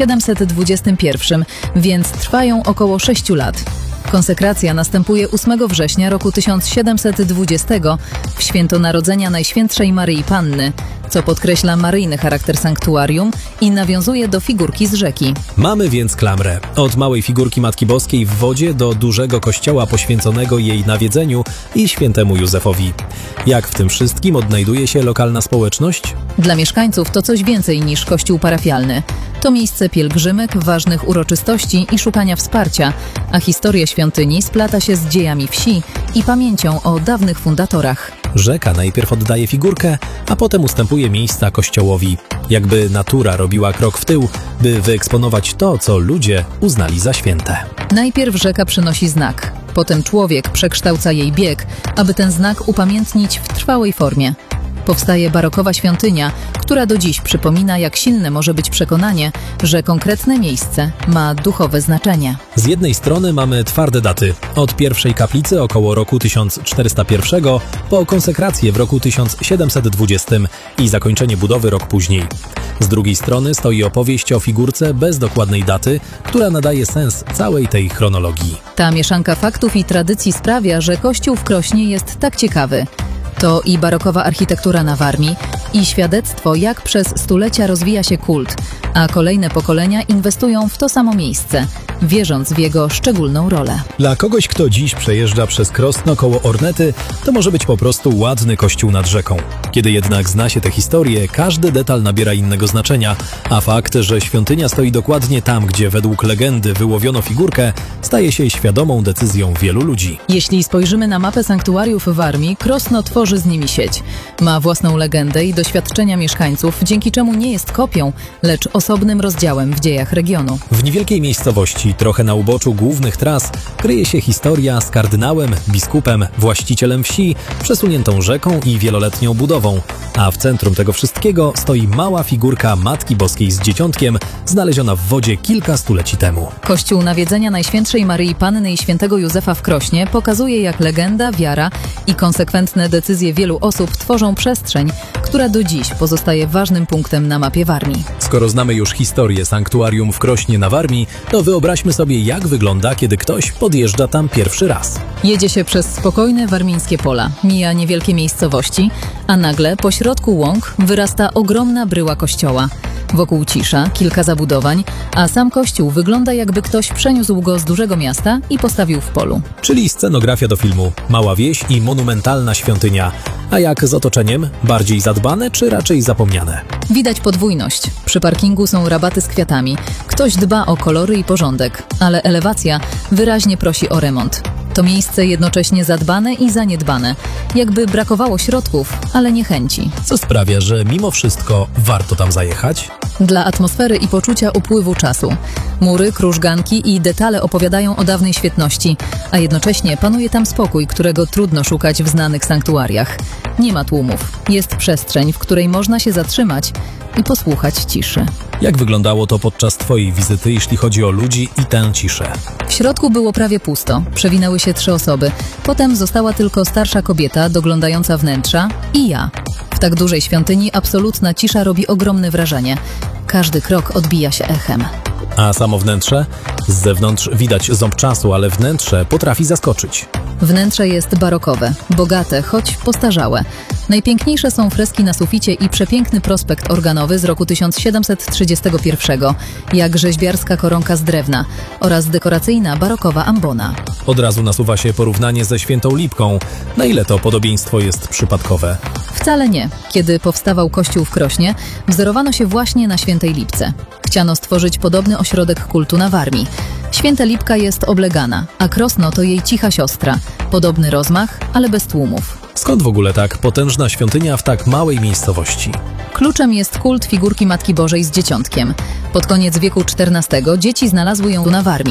[SPEAKER 4] 1721, więc trwają około 6 lat. Konsekracja następuje 8 września roku 1720 w święto Narodzenia Najświętszej Maryi Panny, co podkreśla maryjny charakter sanktuarium i nawiązuje do figurki z rzeki.
[SPEAKER 5] Mamy więc klamrę. Od małej figurki Matki Boskiej w wodzie do dużego kościoła poświęconego jej nawiedzeniu i świętemu Józefowi. Jak w tym wszystkim odnajduje się lokalna społeczność?
[SPEAKER 4] Dla mieszkańców to coś więcej niż kościół parafialny. To miejsce pielgrzymek, ważnych uroczystości i szukania wsparcia, a historia świątyni splata się z dziejami wsi i pamięcią o dawnych fundatorach.
[SPEAKER 5] Rzeka najpierw oddaje figurkę, a potem ustępuje miejsca kościołowi. Jakby natura robiła krok w tył, by wyeksponować to, co ludzie uznali za święte.
[SPEAKER 4] Najpierw rzeka przynosi znak, potem człowiek przekształca jej bieg, aby ten znak upamiętnić w trwałej formie. Powstaje barokowa świątynia, która do dziś przypomina, jak silne może być przekonanie, że konkretne miejsce ma duchowe znaczenie.
[SPEAKER 5] Z jednej strony mamy twarde daty. Od pierwszej kaplicy około roku 1401 po konsekrację w roku 1720 i zakończenie budowy rok później. Z drugiej strony stoi opowieść o figurce bez dokładnej daty, która nadaje sens całej tej chronologii.
[SPEAKER 4] Ta mieszanka faktów i tradycji sprawia, że kościół w Krośnie jest tak ciekawy. To i barokowa architektura na Warmii, i świadectwo, jak przez stulecia rozwija się kult, a kolejne pokolenia inwestują w to samo miejsce, wierząc w jego szczególną rolę.
[SPEAKER 5] Dla kogoś, kto dziś przejeżdża przez Krosno koło Ornety, to może być po prostu ładny kościół nad rzeką. Kiedy jednak zna się tę historię, każdy detal nabiera innego znaczenia, a fakt, że świątynia stoi dokładnie tam, gdzie według legendy wyłowiono figurkę, staje się świadomą decyzją wielu ludzi.
[SPEAKER 4] Jeśli spojrzymy na mapę sanktuariów Warmii, Krosno tworzy tworzy z nimi sieć. Ma własną legendę i doświadczenia mieszkańców, dzięki czemu nie jest kopią, lecz osobnym rozdziałem w dziejach regionu.
[SPEAKER 5] W niewielkiej miejscowości, trochę na uboczu głównych tras, kryje się historia z kardynałem, biskupem, właścicielem wsi, przesuniętą rzeką i wieloletnią budową. A w centrum tego wszystkiego stoi mała figurka Matki Boskiej z Dzieciątkiem, znaleziona w wodzie kilka stuleci temu.
[SPEAKER 4] Kościół Nawiedzenia Najświętszej Maryi Panny i Świętego Józefa w Krośnie pokazuje, jak legenda, wiara i konsekwentne decyzje wielu osób tworzą przestrzeń, która do dziś pozostaje ważnym punktem na mapie Warmii.
[SPEAKER 5] Skoro znamy już historię sanktuarium w Krośnie na Warmii, to wyobraźmy sobie, jak wygląda, kiedy ktoś podjeżdża tam pierwszy raz.
[SPEAKER 4] Jedzie się przez spokojne warmińskie pola, mija niewielkie miejscowości, a nagle po środku łąk wyrasta ogromna bryła kościoła. Wokół cisza, kilka zabudowań, a sam kościół wygląda, jakby ktoś przeniósł go z dużego miasta i postawił w polu.
[SPEAKER 5] Czyli scenografia do filmu. Mała wieś i monumentalna świątynia. A jak z otoczeniem? Bardziej zadbane czy raczej zapomniane?
[SPEAKER 4] Widać podwójność. Przy parkingu są rabaty z kwiatami. Ktoś dba o kolory i porządek, ale elewacja wyraźnie prosi o remont. To miejsce jednocześnie zadbane i zaniedbane. Jakby brakowało środków, ale nie chęci.
[SPEAKER 5] Co sprawia, że mimo wszystko warto tam zajechać?
[SPEAKER 4] Dla atmosfery i poczucia upływu czasu. Mury, krużganki i detale opowiadają o dawnej świetności, a jednocześnie panuje tam spokój, którego trudno szukać w znanych sanktuariach. Nie ma tłumów. Jest przestrzeń, w której można się zatrzymać i posłuchać ciszy.
[SPEAKER 5] Jak wyglądało to podczas Twojej wizyty, jeśli chodzi o ludzi i tę ciszę?
[SPEAKER 4] W środku było prawie pusto. Przewinęły się 3 osoby. Potem została tylko starsza kobieta doglądająca wnętrza i ja. W tak dużej świątyni absolutna cisza robi ogromne wrażenie. Każdy krok odbija się echem.
[SPEAKER 5] A samo wnętrze? Z zewnątrz widać ząb czasu, ale wnętrze potrafi zaskoczyć.
[SPEAKER 4] Wnętrze jest barokowe, bogate, choć postarzałe. Najpiękniejsze są freski na suficie i przepiękny prospekt organowy z roku 1731, jak rzeźbiarska koronka z drewna oraz dekoracyjna barokowa ambona.
[SPEAKER 5] Od razu nasuwa się porównanie ze Świętą Lipką. Na ile to podobieństwo jest przypadkowe?
[SPEAKER 4] Wcale nie. Kiedy powstawał kościół w Krośnie, wzorowano się właśnie na Świętej Lipce. Chciano stworzyć podobny ośrodek kultu na Warmii. Święta Lipka jest oblegana, a Krosno to jej cicha siostra. Podobny rozmach, ale bez tłumów.
[SPEAKER 5] Skąd w ogóle tak potężna świątynia w tak małej miejscowości?
[SPEAKER 4] Kluczem jest kult figurki Matki Bożej z Dzieciątkiem. Pod koniec wieku XIV dzieci znalazły ją na Warmii.